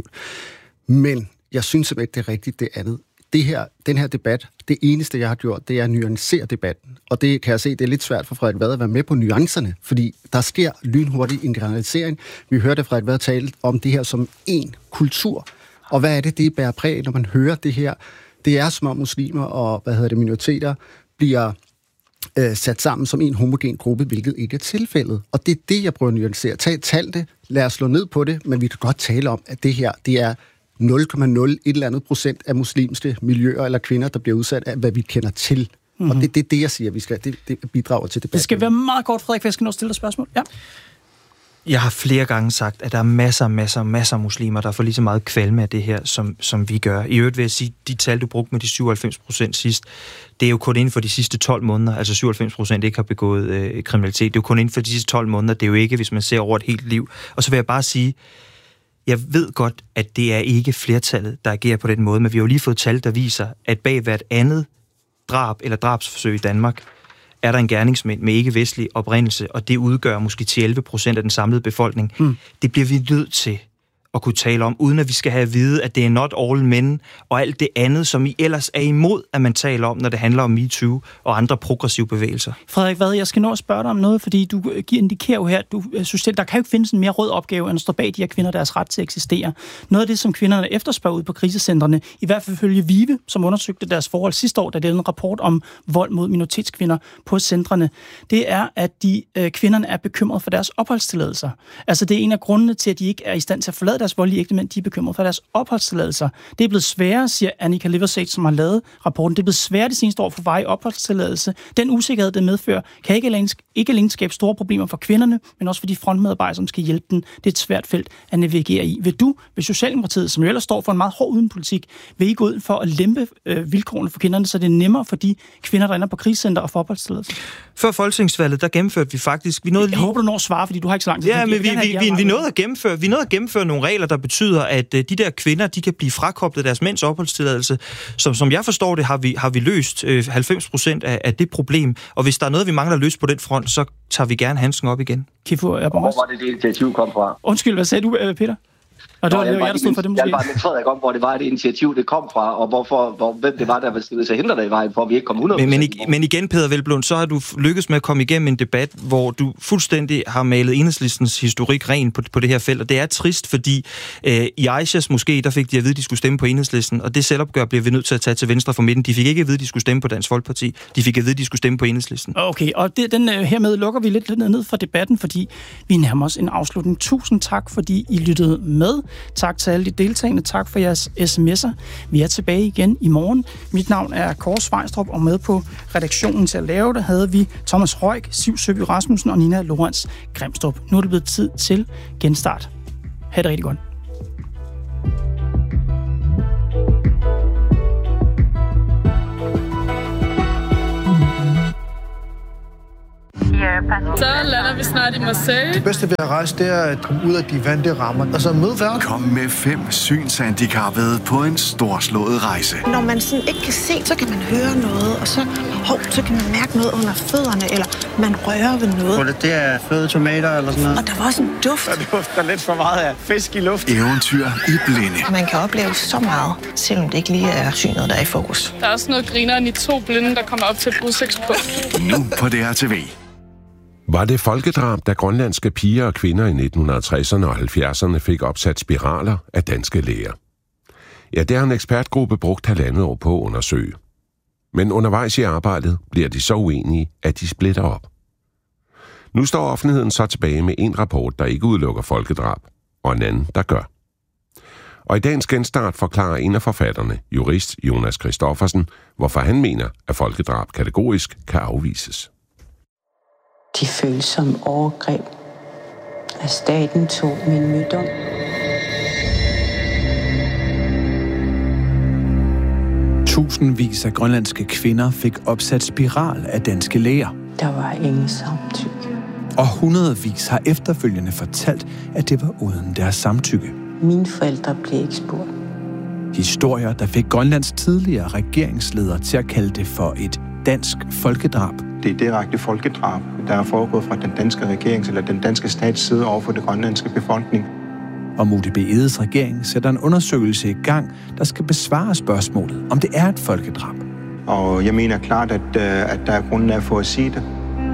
Men jeg synes simpelthen, det er rigtigt det andet. Den her debat, det eneste, jeg har gjort, det er at nuancere debatten. Og det kan jeg se, det er lidt svært for Frederik Vad at være med på nuancerne, fordi der sker lynhurtig en generalisering. Vi hørte Frederik Vad tale om det her som en kultur. Og hvad er det bærer præg, når man hører det her? Det er som om muslimer og minoriteter bliver sat sammen som en homogen gruppe, hvilket ikke er tilfældet. Og det er det, jeg prøver at nuancere. Tal det, lad os slå ned på det, men vi kan godt tale om, at det her, det er 0,01% af muslimske miljøer eller kvinder, der bliver udsat af, hvad vi kender til. Mm-hmm. Og det er det, jeg siger, vi skal. Det bidrager til debatten. Det skal være meget kort, Frederik, for jeg skal nå at stille dig spørgsmål. Ja. Jeg har flere gange sagt, at der er masser af muslimer, der får lige så meget kvalme af det her, som vi gør. I øvrigt vil jeg sige, de tal, du brugte med de 97% sidst, det er jo kun inden for de sidste 12 måneder, altså 97% ikke har begået kriminalitet. Det er jo kun inden for de sidste 12 måneder, det er jo ikke, hvis man ser over et helt liv. Og så vil jeg bare sige, jeg ved godt, at det er ikke flertallet, der agerer på den måde, men vi har jo lige fået tal, der viser, at bag hvert andet drab eller drabsforsøg i Danmark, er der en gerningsmænd med ikke-vestlig oprindelse, og det udgør måske til 11% af den samlede befolkning. Det bliver vi nødt til at kunne tale om, uden at vi skal have at vide, at det er not all men, og alt det andet, som I ellers er imod, at man taler om, når det handler om MeToo og andre progressive bevægelser. Frederik Vad, jeg skal nå at spørge dig om noget, fordi du indikerer jo her, at du synes, der kan jo ikke findes en mere rød opgave, end at stå bag de her kvinder deres ret til at eksistere. Noget af det, som kvinderne efterspørger ud på krisecentrene, i hvert fald følge VIVE, som undersøgte deres forhold sidste år, da det er en rapport om vold mod minoritetskvinder på centrene, det er, at kvinderne er bekymrede for deres opholdstilladelser. Altså det er en af grundene til, at de ikke er i stand til at forlade deres voldelige ægtemænd, de er bekymrede for deres opholdstilladelser. Det er blevet sværere, siger Annika Liversace, som har lavet rapporten. Det er blevet sværere de seneste år for varig opholdstilladelse. Den usikkerhed, det medfører, kan ikke alene skabe store problemer for kvinderne, men også for de frontmedarbejdere, som skal hjælpe dem. Det er et svært felt at navigere i. Vil Socialdemokratiet, som jo ellers står for en meget hård udenpolitik, vil I gå ud for at lempe vilkårene for kvinderne, så det er nemmere for de kvinder, der ender på krisecenter og for opholdstilladelse? Før folketingsvalget, der gennemførte vi faktisk... Jeg håber, du når at svare, fordi du har ikke så lang tid. Ja, men vi nåede at gennemføre nogle regler, der betyder, at de der kvinder, de kan blive frakoblet deres mænds opholdstilladelse. Som jeg forstår det, har vi løst 90% af det problem. Og hvis der er noget, vi mangler at løse på den front, så tager vi gerne handsken op igen. Hvor var det initiativ kom fra? Undskyld, hvad sagde du, Peter? Og det var jeg, der stod for det måske. Jeg bare med Frederik om, hvor det var, det initiativ, det kom fra, og hvem det var, der var stillet sig hindre der i vejen, for at vi ikke kom 100%. Men igen, Peder Hvelplund, så har du lykkes med at komme igennem en debat, hvor du fuldstændig har malet Enhedslistens historik ren på det her felt, og det er trist, fordi i Aishas måske, der fik de at vide, at de skulle stemme på Enhedslisten, og det selvopgør bliver vi nødt til at tage til venstre for midten. De fik ikke at vide, at de skulle stemme på Dansk Folkeparti. De fik at vide, at de skulle stemme på Enhedslisten. Okay, og hermed lukker vi lidt ned for debatten, fordi vi nærmer os en afslutning. Tusind tak, fordi I lyttede med. Tak til alle de deltagende. Tak for jeres sms'er. Vi er tilbage igen i morgen. Mit navn er Kåre Svejstrup, og med på redaktionen til at lave det havde vi Thomas Røik, Siv Søby Rasmussen og Nina Lorenz Grimstrup. Nu er det blevet tid til genstart. Ha' det rigtig godt. Så lander vi snart i Marseille. Det bedste ved at rejse, det er at komme ud af de vante rammer. Og så møde verden. Kom med 5 synshandicappede på en storslået rejse. Når man sådan ikke kan se, så kan man høre noget, og så kan man mærke noget under fødderne, eller man rører ved noget. Det er fløde tomater eller sådan noget. Og der var også en duft. Der dufter lidt for meget af fisk i luft. Eventyr i blinde. Man kan opleve så meget, selvom det ikke lige er synet, der er i fokus. Der er også noget grineren i 2 blinde, der kommer op til et udsigtspunkt. Nu på DRTV. Var det folkedrab, da grønlandske piger og kvinder i 1960'erne og 70'erne fik opsat spiraler af danske læger? Ja, det har en ekspertgruppe brugt 1,5 år på at undersøge. Men undervejs i arbejdet bliver de så uenige, at de splitter op. Nu står offentligheden så tilbage med en rapport, der ikke udelukker folkedrab, og en anden, der gør. Og i dagens genstart forklarer en af forfatterne, jurist Jonas Christoffersen, hvorfor han mener, at folkedrab kategorisk kan afvises. De føles som overgreb, at staten tog min mødom. Tusindvis af grønlandske kvinder fik opsat spiral af danske læger. Der var ingen samtykke. Og hundredvis har efterfølgende fortalt, at det var uden deres samtykke. Mine forældre blev ikke spurgt. Historier, der fik Grønlands tidligere regeringsleder til at kalde det for et dansk folkedrab. Det er direkte folkedrab, der er foregået fra den danske regerings eller den danske stats side over for den grønlandske befolkning. Og Modi B. Edes regering sætter en undersøgelse i gang, der skal besvare spørgsmålet, om det er et folkedrab. Og jeg mener klart, at der er grundlag for at sige det.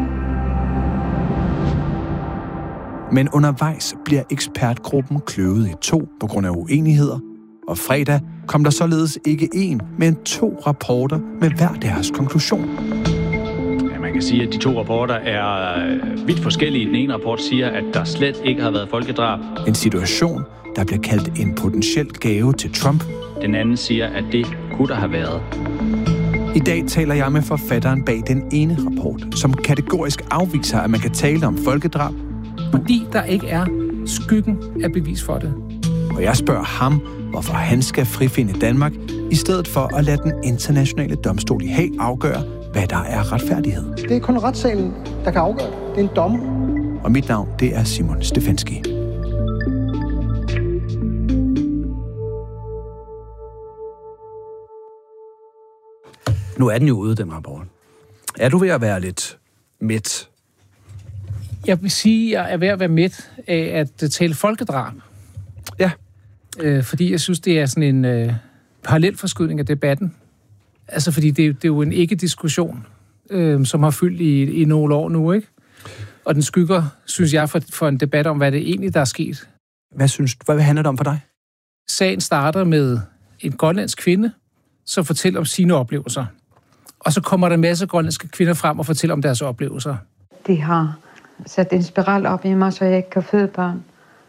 Men undervejs bliver ekspertgruppen kløvet i 2 på grund af uenigheder, og fredag kom der således ikke 1, men 2 rapporter med hver deres konklusion. Man kan sige, at de 2 rapporter er vidt forskellige. Den ene rapport siger, at der slet ikke har været folkedrab. En situation, der bliver kaldt en potentiel gave til Trump. Den anden siger, at det kunne der have været. I dag taler jeg med forfatteren bag den ene rapport, som kategorisk afviser, at man kan tale om folkedrab. Fordi der ikke er skyggen af bevis for det. Og jeg spørger ham, hvorfor han skal frifinde Danmark, i stedet for at lade den internationale domstol i Haag afgøre, hvad der er retfærdighed. Det er kun retssalen, der kan afgøre. Det er en dommer. Og mit navn, det er Simon Stefanski. Nu er den jo ude, den rapport. Er du ved at være lidt mæt? Jeg vil sige, at jeg er ved at være mæt af at tale folkedrab. Ja. fordi jeg synes, det er sådan en parallelforskydning af debatten. Altså, fordi det er jo en ikke-diskussion, som har fyldt i nogle år nu, ikke? Og den skygger, synes jeg, for en debat om, hvad det egentlig, der er sket. Hvad handler det om for dig? Sagen starter med en grønlandsk kvinde, som fortæller om sine oplevelser. Og så kommer der en masse grønlandske kvinder frem og fortæller om deres oplevelser. De har sat en spiral op i mig, så jeg ikke kan føde børn.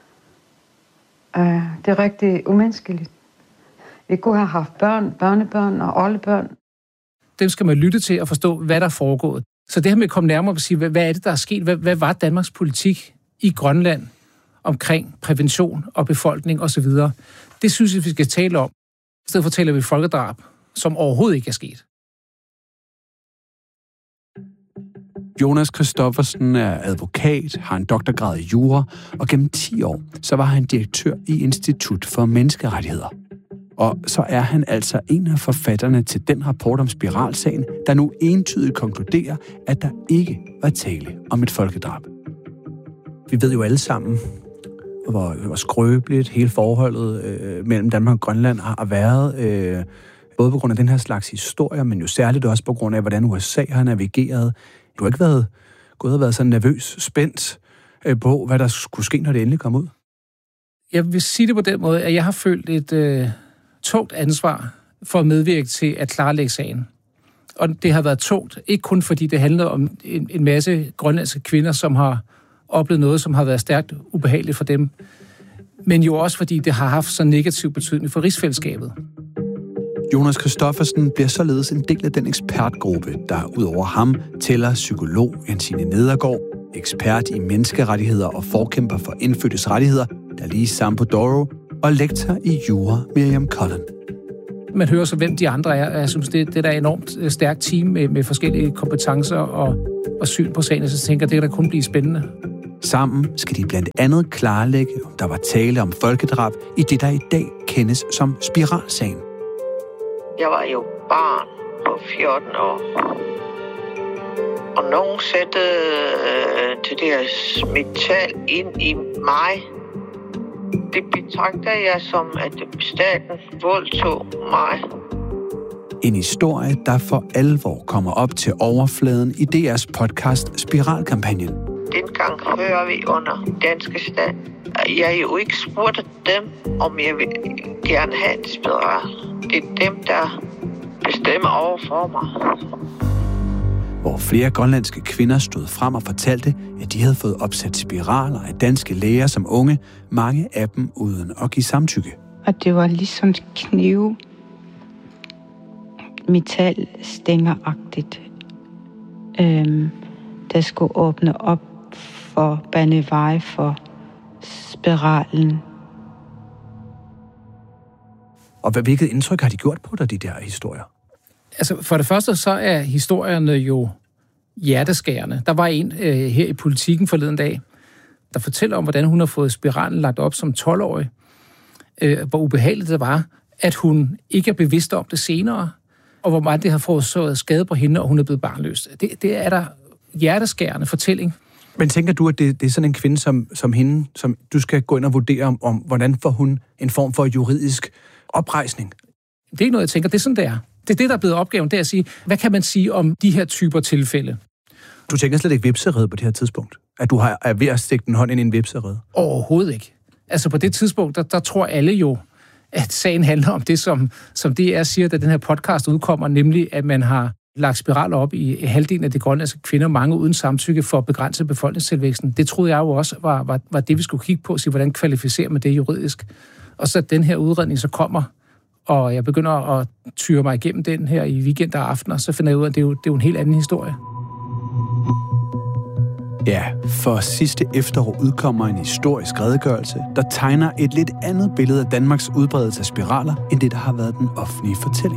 Det er rigtig umenneskeligt. Vi kunne have haft børnebørn og oldebørn. Dem skal man lytte til og forstå, hvad der er foregået. Så det her med at komme nærmere og sige, hvad er det, der er sket? Hvad var Danmarks politik i Grønland omkring prævention og befolkning osv.? Det synes jeg, vi skal tale om. I stedet for taler vi folkedrab, som overhovedet ikke er sket. Jonas Christoffersen er advokat, har en doktorgrad i jura, og gennem 10 år, så var han direktør i Institut for Menneskerettigheder. Og så er han altså en af forfatterne til den rapport om spiralsagen, der nu entydigt konkluderer, at der ikke var tale om et folkedrab. Vi ved jo alle sammen, hvor skrøbeligt hele forholdet mellem Danmark og Grønland har været, både på grund af den her slags historier, men jo særligt også på grund af, hvordan USA har navigeret. Du har ikke været så nervøs, spændt på, hvad der skulle ske, når det endelig kom ud? Jeg vil sige det på den måde, at jeg har følt et tungt ansvar for at medvirke til at klarlægge sagen. Og det har været tungt, ikke kun fordi det handler om en masse grønlandske kvinder, som har oplevet noget, som har været stærkt ubehageligt for dem, men jo også fordi det har haft så negativ betydning for rigsfællesskabet. Jonas Christoffersen bliver således en del af den ekspertgruppe, der udover ham tæller psykolog Jensine Nedergaard, ekspert i menneskerettigheder og forkæmper for indfødtes rettigheder, Dalí Sampodoro, og lektor i jura Miriam Cullen. Man hører så, hvem de andre er. Jeg synes, det er der enormt stærkt team med forskellige kompetencer og syn på sagen, så tænker det kan da kun blive spændende. Sammen skal de blandt andet klarlægge, om der var tale om folkedrab i det, der i dag kendes som spiralsagen. Jeg var jo barn på 14 år. Og nogen satte det der metal ind i mig. Det betragter jeg som, at staten voldtog mig. En historie, der for alvor kommer op til overfladen i DR's podcast Spiralkampagnen. Dengang hører vi under danske stat. Jeg har jo ikke spurgt dem, om jeg vil gerne have en spiral. Det er dem, der bestemmer over for mig. Hvor flere grønlandske kvinder stod frem og fortalte, at de havde fået opsat spiraler af danske læger som unge, mange af dem uden at give samtykke. Og det var ligesom knive, metalstængeragtigt, der skulle åbne op for bane vej for spiralen. Og hvilket indtryk har de gjort på dig, de der historier? Altså, for det første, så er historierne jo hjerteskærende. Der var en her i Politikken forleden dag, der fortæller om, hvordan hun har fået spiralen lagt op som 12-årig. Hvor ubehageligt det var, at hun ikke er bevidst om det senere, og hvor meget det har forårsaget skade på hende, og hun er blevet barnløs. Det er der hjerteskærende fortælling. Men tænker du, at det er sådan en kvinde som hende, som du skal gå ind og vurdere om hvordan får hun en form for juridisk oprejsning? Det er ikke noget, jeg tænker. Det er sådan, det er. Det er det, der er blevet opgaven, det er at sige, hvad kan man sige om de her typer tilfælde? Du tænker slet ikke hvepserede på det her tidspunkt? At du er ved at stikke den hånd ind i en hvepserede? Overhovedet ikke. Altså på det tidspunkt, der tror alle jo, at sagen handler om det, som DR siger, da den her podcast udkommer, nemlig at man har lagt spiraler op i halvdelen af de grønlandske kvinder, mange uden samtykke for at begrænse befolkningstilvæksten. Det troede jeg jo også var det, vi skulle kigge på, og sige, hvordan kvalificerer man det juridisk. Og så den her udredning så kommer, og jeg begynder at tyre mig igennem den her i weekend og aftener, så finder jeg ud af, at det er jo en helt anden historie. Ja, for sidste efterår udkommer en historisk redegørelse, der tegner et lidt andet billede af Danmarks udbredelse af spiraler, end det, der har været den offentlige fortælling.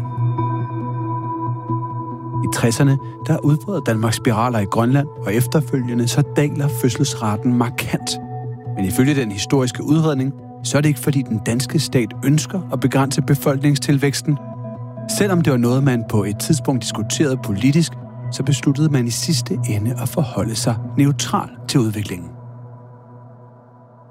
I 60'erne, der udbreder Danmark spiraler i Grønland, og efterfølgende så daler fødselsraten markant. Men ifølge den historiske udredning, så er det ikke fordi den danske stat ønsker at begrænse befolkningstilvæksten. Selvom det var noget, man på et tidspunkt diskuterede politisk, så besluttede man i sidste ende at forholde sig neutral til udviklingen.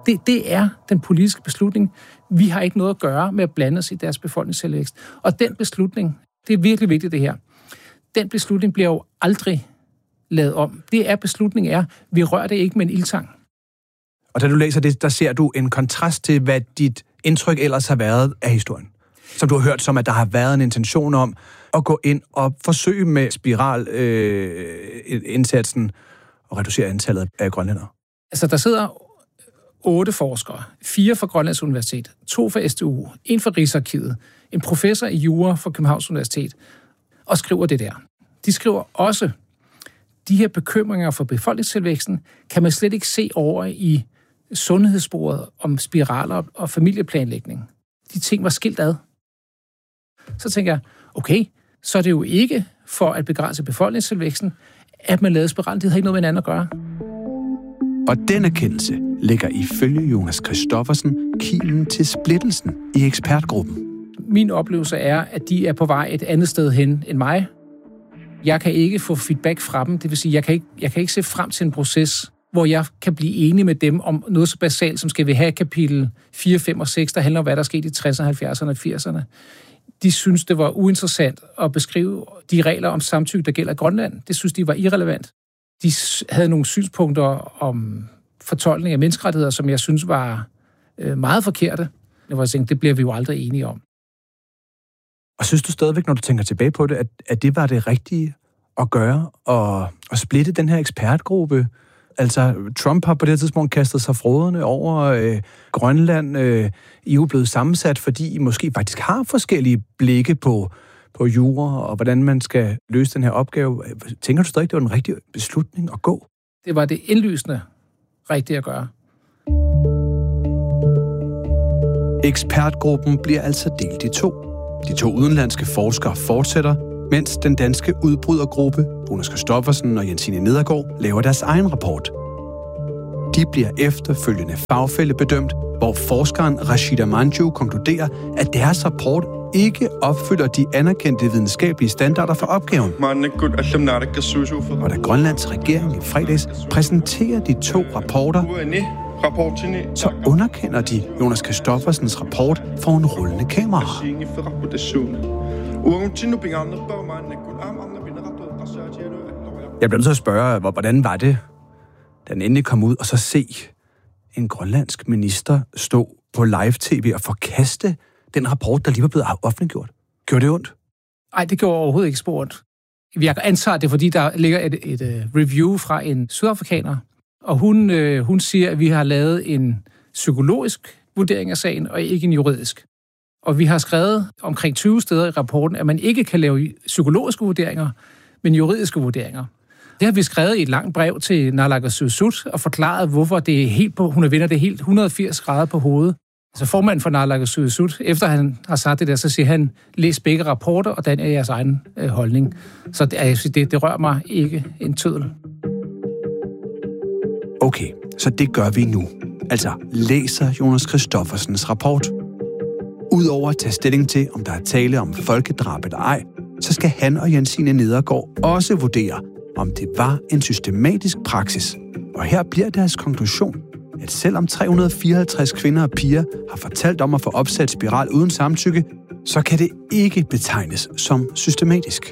Det er den politiske beslutning. Vi har ikke noget at gøre med at blande os i deres befolkningstilvækst. Og den beslutning, det er virkelig vigtigt det her, den beslutning bliver jo aldrig lavet om. Beslutningen er, vi rører det ikke med en ildtang. Og da du læser det, der ser du en kontrast til, hvad dit indtryk ellers har været af historien. Som du har hørt som, at der har været en intention om at gå ind og forsøge med spiralindsatsen og reducere antallet af grønlændere. Altså, der sidder 8 forskere, 4 fra Grønlands Universitet, 2 fra SDU, 1 fra Rigsarkivet, en professor i jura fra Københavns Universitet, og skriver det der. De skriver også, de her bekymringer for befolkningstilvæksten kan man slet ikke se over i sundhedssporet om spiraler og familieplanlægning. De ting var skilt ad. Så tænker jeg, okay, så er det jo ikke for at begrænse befolkningstilvæksten, at man lavede spiralen. Det har ikke noget med hinanden at gøre. Og den erkendelse lægger ifølge Jonas Christoffersen kimen til splittelsen i ekspertgruppen. Min oplevelse er, at de er på vej et andet sted hen end mig. Jeg kan ikke få feedback fra dem. Det vil sige, jeg kan ikke se frem til en proces, hvor jeg kan blive enig med dem om noget så basalt, som skal vi have kapitel 4, 5 og 6, der handler om, hvad der skete i 60'erne, 70'erne og 80'erne. De synes, det var uinteressant at beskrive de regler om samtykke, der gælder i Grønland. Det synes de var irrelevant. De havde nogle synspunkter om fortolkning af menneskerettigheder, som jeg synes var meget forkerte. Det bliver vi jo aldrig enige om. Og synes du stadigvæk, når du tænker tilbage på det, at det var det rigtige at gøre, og splitte den her ekspertgruppe? Altså, Trump har på det tidspunkt kastet sig fråderne over Grønland. I er jo blevet sammensat, fordi I måske faktisk har forskellige blikke på jura, og hvordan man skal løse den her opgave. Tænker du stadig, det var den rigtige beslutning at gå? Det var det indlysende rigtige at gøre. Ekspertgruppen bliver altså delt i 2. De 2 udenlandske forskere fortsætter, mens den danske udbrydergruppe, Jonas Christoffersen og Jensine Nedergaard, laver deres egen rapport. De bliver efterfølgende fagfællebedømt, hvor forskeren Rashida Manju konkluderer, at deres rapport ikke opfylder de anerkendte videnskabelige standarder for opgaven. Og da Grønlands regering i fredags præsenterer de 2 rapporter, så underkender de Jonas Christoffersens rapport for en rullende kamera. Jeg bliver nødt til at spørge, hvordan var det, da den endelig kom ud, og så se en grønlandsk minister stå på live-tv og forkaste den rapport, der lige var blevet offentliggjort? Gjorde det ondt? Nej, det gjorde overhovedet ikke spurgt. Jeg antager det, fordi der ligger et review fra en sydafrikaner, og hun siger, at vi har lavet en psykologisk vurdering af sagen, og ikke en juridisk. Og vi har skrevet omkring 20 steder i rapporten, at man ikke kan lave psykologiske vurderinger, men juridiske vurderinger. Det har vi skrevet i et langt brev til Naalakkersuisut og forklaret, hvorfor det er helt på, hun vender det helt 180 grader på hovedet. Altså formanden for Naalakkersuisut, efter han har sagt det der, så siger han, læs begge rapporter, og den er jeres egen holdning. Så det rører mig ikke en tøddel. Okay, så det gør vi nu. Altså læser Jonas Christoffersens rapport. Udover at tage stilling til, om der er tale om folkedrab eller ej, så skal han og Jensine Nedergaard også vurdere, om det var en systematisk praksis. Og her bliver deres konklusion, at selvom 354 kvinder og piger har fortalt om at få opsat spiral uden samtykke, så kan det ikke betegnes som systematisk.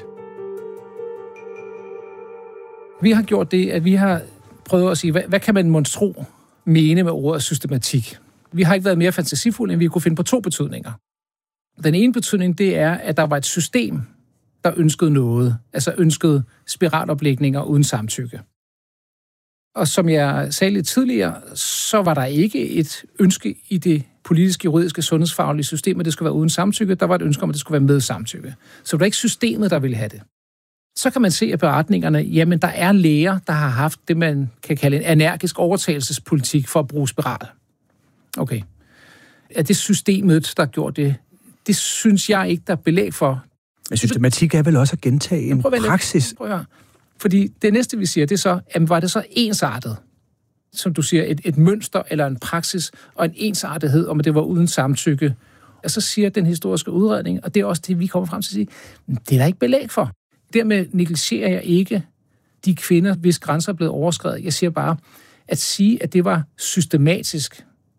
Vi har gjort det, at vi har prøvet at sige, hvad kan man monstro mene med ordet systematik? Vi har ikke været mere fantasifulde, end vi kunne finde på 2 betydninger. Den ene betydning, det er, at der var et system, der ønskede noget, altså ønskede spiraloplægninger uden samtykke. Og som jeg sagde lidt tidligere, så var der ikke et ønske i det politiske, juridiske, sundhedsfaglige system, at det skulle være uden samtykke. Der var et ønske om, at det skulle være med samtykke. Så det var ikke systemet, der ville have det. Så kan man se af beretningerne, jamen der er læger, der har haft det, man kan kalde en energisk overtagelsespolitik for at bruge spiral. Okay. Er det systemet, der gjorde det? Det synes jeg ikke, der er belæg for. Men systematik er vel også at gentage en praksis? Prøv at høre. Fordi det næste, vi siger, det er så, jamen, var det så ensartet? Som du siger, et mønster eller en praksis og en ensartethed, om at det var uden samtykke. Og så siger den historiske udredning, og det er også det, vi kommer frem til at sige, det er der ikke belæg for. Dermed negligerer jeg ikke de kvinder, hvis grænser er blevet overskredet. Jeg siger bare, at sige, at det var systematisk,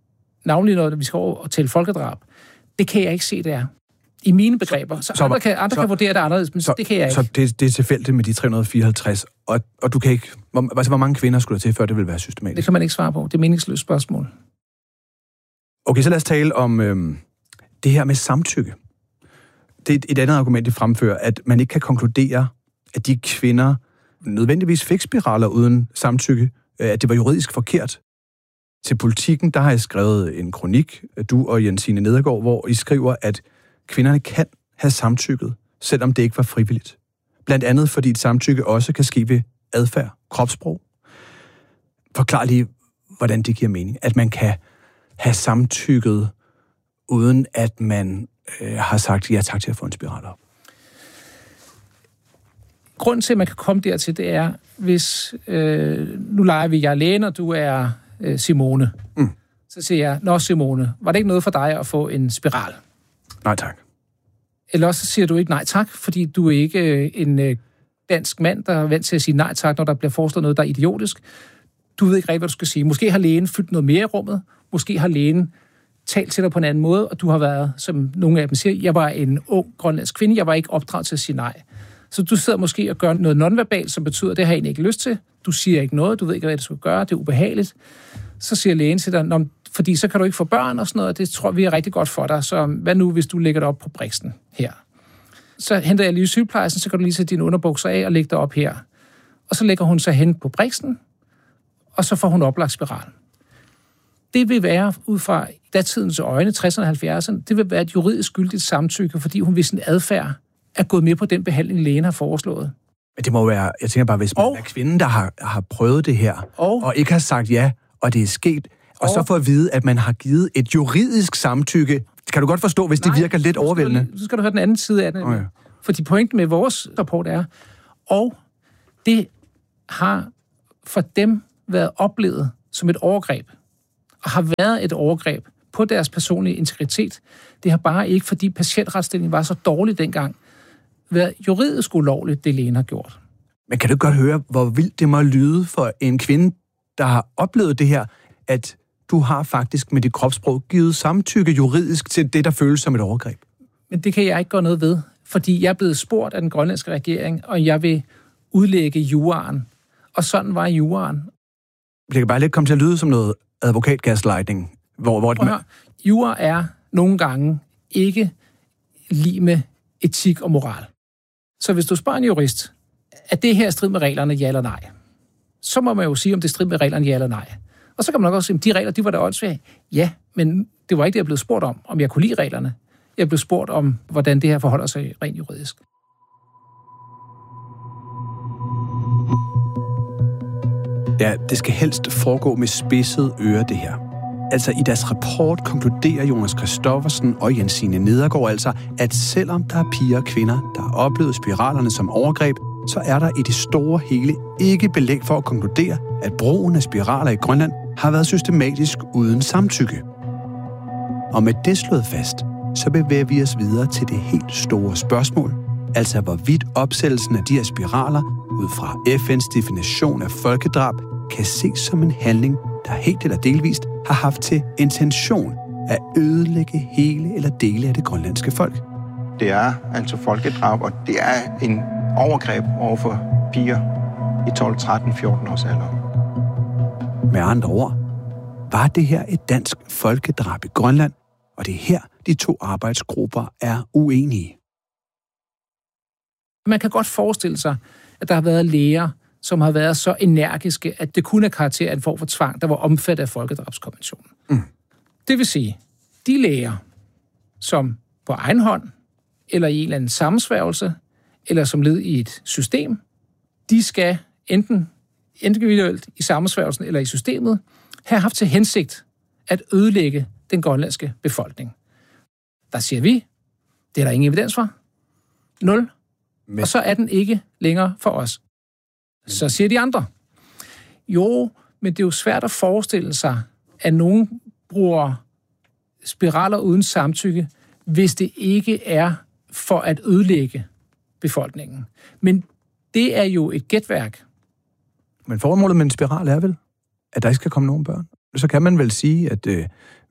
navnlig når vi skal over og tælle folkedrab, det kan jeg ikke se, det er. I mine begreber. Så andre kan vurdere det anderledes, men det kan jeg ikke. Så det er tilfældigt med de 354, og du kan ikke... Hvor mange kvinder skulle der til, før det vil være systematisk? Det kan man ikke svare på. Det er meningsløst spørgsmål. Okay, så lad os tale om det her med samtykke. Det er et andet argument, de fremfører, at man ikke kan konkludere, at de kvinder nødvendigvis fik spiraler uden samtykke, at det var juridisk forkert. Til Politikken, der har jeg skrevet en kronik, du og Jensine Nedergaard, hvor I skriver, at kvinderne kan have samtykket, selvom det ikke var frivilligt. Blandt andet, fordi et samtykke også kan ske ved adfærd, kropssprog. Forklar lige, hvordan det giver mening, at man kan have samtykket, uden at man har sagt ja tak til at få en spiral op. Grunden til, at man kan komme dertil, det er, hvis nu leger vi, jeg er lægen, og du er Simone. Så siger jeg, nå Simone, var det ikke noget for dig at få en spiral? Nej tak. Eller også siger du ikke nej tak, fordi du er ikke en dansk mand, der er vant til at sige nej tak, når der bliver foreslået noget, der er idiotisk. Du ved ikke rigtig, hvad du skal sige. Måske har lægen fyldt noget mere i rummet. Måske har lægen talt til dig på en anden måde, og du har været, som nogle af dem siger, jeg var en ung grønlandsk kvinde, jeg var ikke opdraget til at sige nej. Så du sidder måske og gør noget nonverbalt, som betyder, at det har jeg egentlig ikke lyst til. Du siger ikke noget, du ved ikke, hvad du skal gøre, det er ubehageligt. Så siger lægen til dig, fordi så kan du ikke få børn og sådan noget, og det tror vi er rigtig godt for dig. Så hvad nu, hvis du lægger dig op på briksen her? Så henter jeg lige sygeplejersken, så kan du lige sætte dine underbukser af og lægge dig op her. Og så lægger hun sig hen på briksen, og så får hun oplagt spiral. Det vil være, ud fra datidens øjne, 60'erne og 70'erne, det vil være et juridisk gyldigt samtykke, fordi hun ved sin adfærd er gået med på den behandling, lægen har foreslået. Men det må være, jeg tænker bare, hvis man er kvinden, der har prøvet det her, og ikke har sagt ja, og det er sket, og så får at vide, at man har givet et juridisk samtykke. Kan du godt forstå, hvis det virker lidt overvældende? Så skal du høre den anden side af det. Okay. Fordi pointen med vores rapport er, og det har for dem været oplevet som et overgreb, og har været et overgreb på deres personlige integritet. Det har bare ikke, fordi patientretsstillingen var så dårlig dengang, været juridisk ulovligt, det lægen har gjort. Men kan du godt høre, hvor vildt det må lyde for en kvinde, der har oplevet det her, at du har faktisk med dit kropssprog givet samtykke juridisk til det, der føles som et overgreb? Men det kan jeg ikke gøre noget ved, fordi jeg er blevet spurgt af den grønlandske regering, og jeg vil udlægge juraen. Og sådan var juraen. Det kan bare lidt komme til at lyde som noget advokatgaslighting. Jura er nogle gange ikke lige med etik og moral. Så hvis du spørger en jurist, er det her strid med reglerne, ja eller nej? Så må man jo sige, om det strid med reglerne, ja eller nej. Og så kan man nok også sige, at de regler, de var da åndssvage. Ja, men det var ikke det, jeg blev spurgt om jeg kunne lide reglerne. Jeg blev spurgt om, hvordan det her forholder sig rent juridisk. Ja, det skal helst foregå med spidset øre, det her. Altså i deres rapport konkluderer Jonas Christoffersen og Jensine Nedergaard altså, at selvom der er piger og kvinder, der har oplevet spiralerne som overgreb, så er der i det store hele ikke belæg for at konkludere, at brugen af spiraler i Grønland har været systematisk uden samtykke. Og med det slået fast, så bevæger vi os videre til det helt store spørgsmål, altså hvorvidt opsættelsen af de her spiraler, ud fra FN's definition af folkedrab, kan ses som en handling, der helt eller delvist har haft til intention at ødelægge hele eller dele af det grønlandske folk. Det er altså folkedrab, og det er en overgreb over for piger i 12, 13, 14 års alder. Med andre ord, var det her et dansk folkedrab i Grønland, og det er her, de to arbejdsgrupper er uenige. Man kan godt forestille sig, at der har været læger, som har været så energiske, at det kun er karakter af en form for tvang, der var omfattet af folkedrabskonventionen. Det vil sige, de læger, som på egen hånd, eller i en eller anden sammensværgelse, eller som led i et system, de skal enten individuelt i sammensværgelsen eller i systemet, have haft til hensigt at ødelægge den grønlandske befolkning. Der siger vi, det er der ingen evidens for. 0. Og så er den ikke længere for os. Så siger de andre. Jo, men det er jo svært at forestille sig, at nogen bruger spiraler uden samtykke, hvis det ikke er for at ødelægge befolkningen. Men det er jo et gætværk. Men formålet med en spiral er vel, at der ikke skal komme nogen børn. Så kan man vel sige, at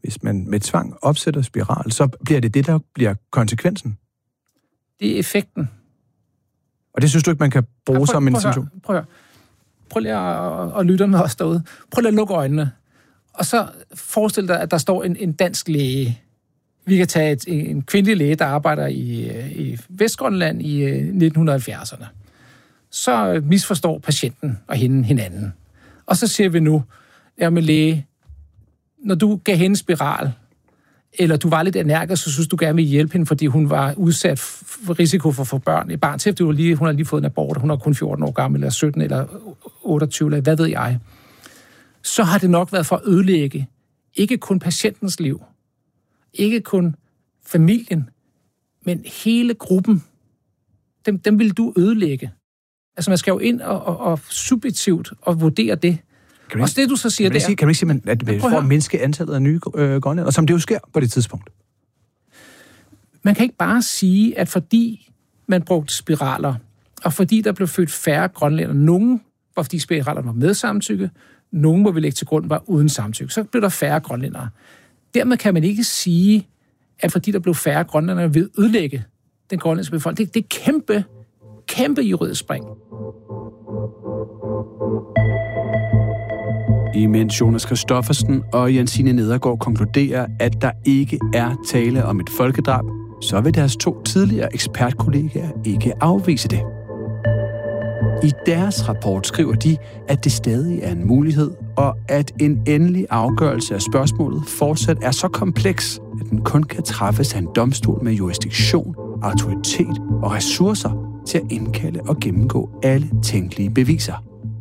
Hvis man med tvang opsætter spiral, så bliver det, der bliver konsekvensen. Det er effekten. Og det synes du ikke, man kan bruge som en situation? Prøv lige at lytte med os derude. Prøv lige at lukke øjnene. Og så forestil dig, at der står en dansk læge. Vi kan tage en kvindelig læge, der arbejder i Vestgrønland i 1970'erne. Så misforstår patienten og hinanden. Og så siger vi nu, med læge, når du gav hende spiral, eller du var lidt energisk, så synes du gerne vil hjælpe hende, fordi hun var udsat for risiko for at få børn i barn til, hun har lige fået en abort, hun er kun 14 år gammel, eller 17, eller 28, eller hvad ved jeg. Så har det nok været for at ødelægge ikke kun patientens liv, ikke kun familien, men hele gruppen. Dem vil du ødelægge. Altså man skal jo ind og subjektivt og vurdere det. Og det du så siger, kan man ikke sige, at vi får mindske antallet af nye grønlændere, som det jo sker på det tidspunkt? Man kan ikke bare sige, at fordi man brugte spiraler, og fordi der blev født færre grønlændere, nogen var fordi spiralerne var med samtykke, nogen må vi lægge til grund var uden samtykke, så blev der færre grønlændere. Dermed kan man ikke sige, at fordi der blev færre grønlændere, vil ødelægge den grønlandske befolkning. Det er kæmpe juridisk spring. Imens Jonas Christoffersen og Jensine Nedergaard konkluderer, at der ikke er tale om et folkedrab, så vil deres 2 tidligere ekspertkollegaer ikke afvise det. I deres rapport skriver de, at det stadig er en mulighed, og at en endelig afgørelse af spørgsmålet fortsat er så kompleks, at den kun kan træffes af en domstol med jurisdiktion, autoritet og ressourcer til at indkalde og gennemgå alle tænkelige beviser.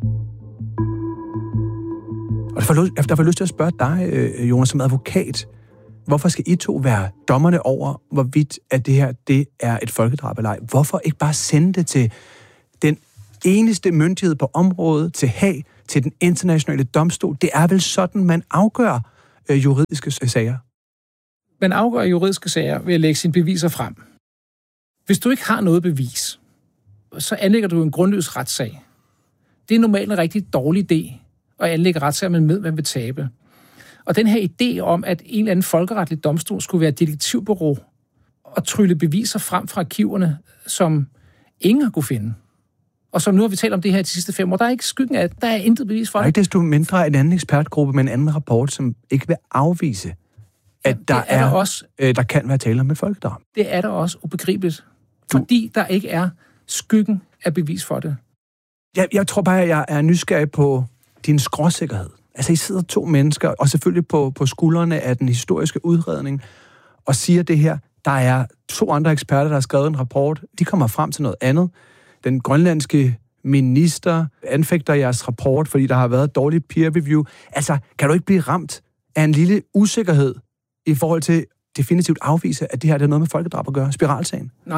Og der får lyst til at spørge dig, Jonas, som advokat. Hvorfor skal I 2 være dommerne over, hvorvidt at det her det er et folkedrab eller ej? Hvorfor ikke bare sende det til den eneste myndighed på området, til Haag, til den internationale domstol? Det er vel sådan, man afgør juridiske sager? Man afgør juridiske sager ved at lægge sine beviser frem. Hvis du ikke har noget bevis, så anlægger du en grundløs retssag. Det er normalt en rigtig dårlig idé at anlægge retssager, man ved, man vil tabe. Og den her idé om, at en eller anden folkeretlig domstol skulle være et detektivbureau og trylle beviser frem fra arkiverne, som ingen har kunne finde. Og som nu har vi talt om det her de sidste 5 år, der er ikke skyggen af, der er intet bevis for det. Der er ikke desto mindre en anden ekspertgruppe med en anden rapport, som ikke vil afvise, at der kan være tale om et folkedrab. Det er der også ubegribeligt, fordi der ikke er skyggen af bevis for det. Jeg tror bare, at jeg er nysgerrig på din skråsikkerhed. Altså, I sidder 2 mennesker, og selvfølgelig på skuldrene af den historiske udredning, og siger det her. Der er 2 andre eksperter, der har skrevet en rapport. De kommer frem til noget andet. Den grønlandske minister anfægter jeres rapport, fordi der har været dårlig peer review. Altså, kan du ikke blive ramt af en lille usikkerhed i forhold til definitivt afvise, at det her er noget med folkedrab at gøre? Spiralsagen? Nej.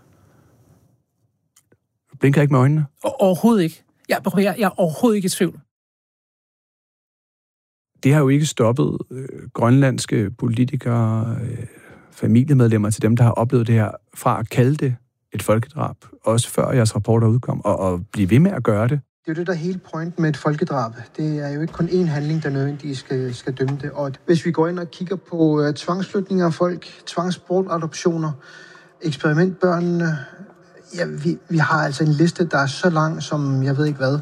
Du blinker ikke med øjnene? Overhovedet ikke. Jeg er overhovedet ikke i tvivl. Det har jo ikke stoppet grønlandske politikere, familiemedlemmer til dem, der har oplevet det her, fra at kalde det et folkedrab, også før jeres rapporter udkom, og blive ved med at gøre det. Det er jo det, der er hele pointen med et folkedrab. Det er jo ikke kun én handling, der nødvendigvis skal dømme det. Og hvis vi går ind og kigger på tvangsflytninger af folk, tvangsbortadoptioner, eksperimentbørnene, ja, vi har altså en liste, der er så lang, som jeg ved ikke hvad.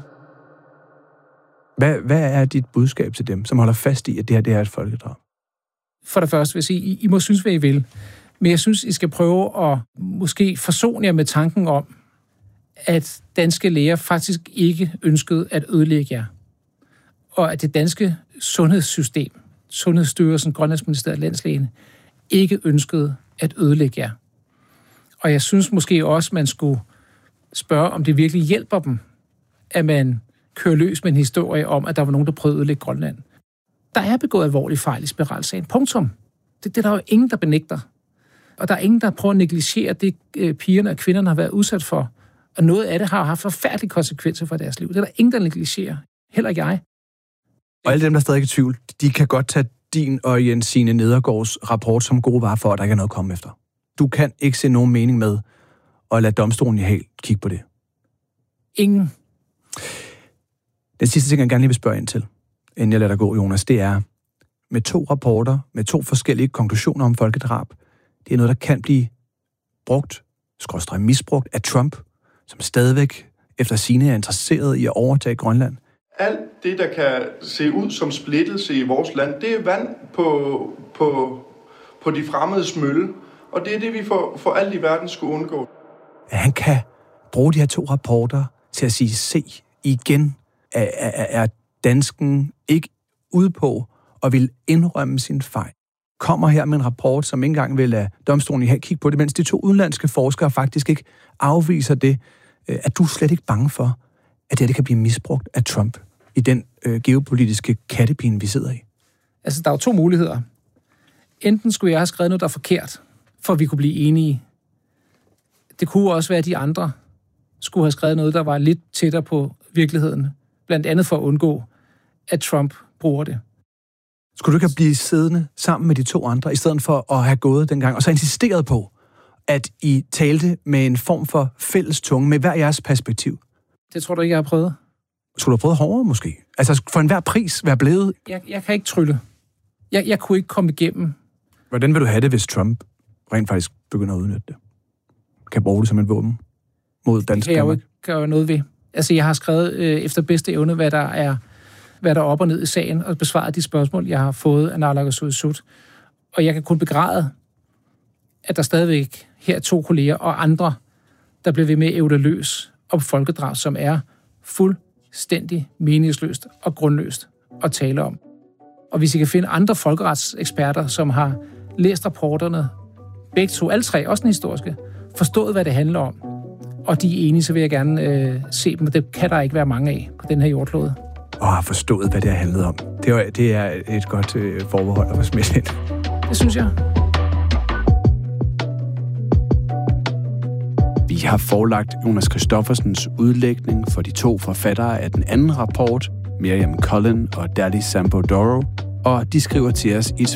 Hvad er dit budskab til dem, som holder fast i, at det her er et folkedrab? For det første vil jeg sige, I må synes, hvad I vil. Men jeg synes, I skal prøve at måske forsone jer med tanken om, at danske læger faktisk ikke ønskede at ødelægge jer. Og at det danske sundhedssystem, Sundhedsstyrelsen, Grønlandsministeriet, Landslægen, ikke ønskede at ødelægge jer. Og jeg synes måske også, man skulle spørge, om det virkelig hjælper dem, at man kører løs med en historie om, at der var nogen, der prøvede at ødelægge Grønland. Der er begået alvorlige fejl i spiralsagen. Punktum. Det er der jo ingen, der benægter. Og der er ingen, der prøver at negligere det, pigerne og kvinderne har været udsat for. Og noget af det har haft forfærdelige konsekvenser for deres liv. Det er der ingen, der negligerer. Heller ikke jeg. Og alle dem, der stadig er i tvivl, de kan godt tage din og Jensine Nedergaards rapport som gode varer for, at der ikke er noget at komme efter. Du kan ikke se nogen mening med at lade domstolen i Haag kigge på det. Ingen. Den sidste ting, jeg gerne lige vil spørge ind til, inden jeg lader dig gå, Jonas, det er, med 2 rapporter, med 2 forskellige konklusioner om folkedrab, det er noget, der kan blive brugt, misbrugt af Trump, som stadigvæk efter sigende er interesseret i at overtage Grønland. Alt det, der kan se ud som splittelse i vores land, det er vand på de fremmedes mølle. Og det er det, vi for alt i verden skulle undgå. At han kan bruge de her 2 rapporter til at sige, se, igen er dansken ikke ude på og vil indrømme sin fejl. Kommer her med en rapport, som ikke engang vil lade domstolen kigge på det, mens de 2 udenlandske forskere faktisk ikke afviser det. Er du slet ikke bange for, at det kan blive misbrugt af Trump i den geopolitiske kattepine, vi sidder i? Altså, der er jo 2 muligheder. Enten skulle jeg have skrevet noget, der er forkert, for at vi kunne blive enige. Det kunne også være, at de andre skulle have skrevet noget, der var lidt tættere på virkeligheden. Blandt andet for at undgå, at Trump bruger det. Skulle du ikke have blivet siddende sammen med de 2 andre, i stedet for at have gået dengang, og så insisteret på, at I talte med en form for fælles tunge, med hver jeres perspektiv? Det tror du ikke, jeg har prøvet? Skulle du have prøvet hårdere, måske? Altså, for enhver pris være blevet? Jeg kan ikke trylle. Jeg kunne ikke komme igennem. Hvordan vil du have det, hvis Trump rent faktisk begynder at udnytte det? Kan bruge det som et våben mod dansk? Det kan jeg jo ikke gøre noget ved. Altså, jeg har skrevet efter bedste evne, hvad der er op og ned i sagen, og besvaret de spørgsmål, jeg har fået af naalakkersuisut. Og jeg kan kun begræde, at der stadigvæk her er 2 kolleger og andre, der bliver ved med at ævle løs om folkedrab, som er fuldstændig meningsløst og grundløst at tale om. Og hvis I kan finde andre folkeretseksperter, som har læst rapporterne, begge 2, alle 3, også den historiske, forstået, hvad det handler om, og de er enige, så vil jeg gerne se dem, og det kan der ikke være mange af på den her jordklode. Og har forstået, hvad det har handlet om. Det er et godt forbehold at smide ind. Det synes jeg. Vi har forelagt Jonas Christoffersens udlægning for de 2 forfattere af den anden rapport, Miriam Cullen og Dali Sambodoro, og de skriver til os i et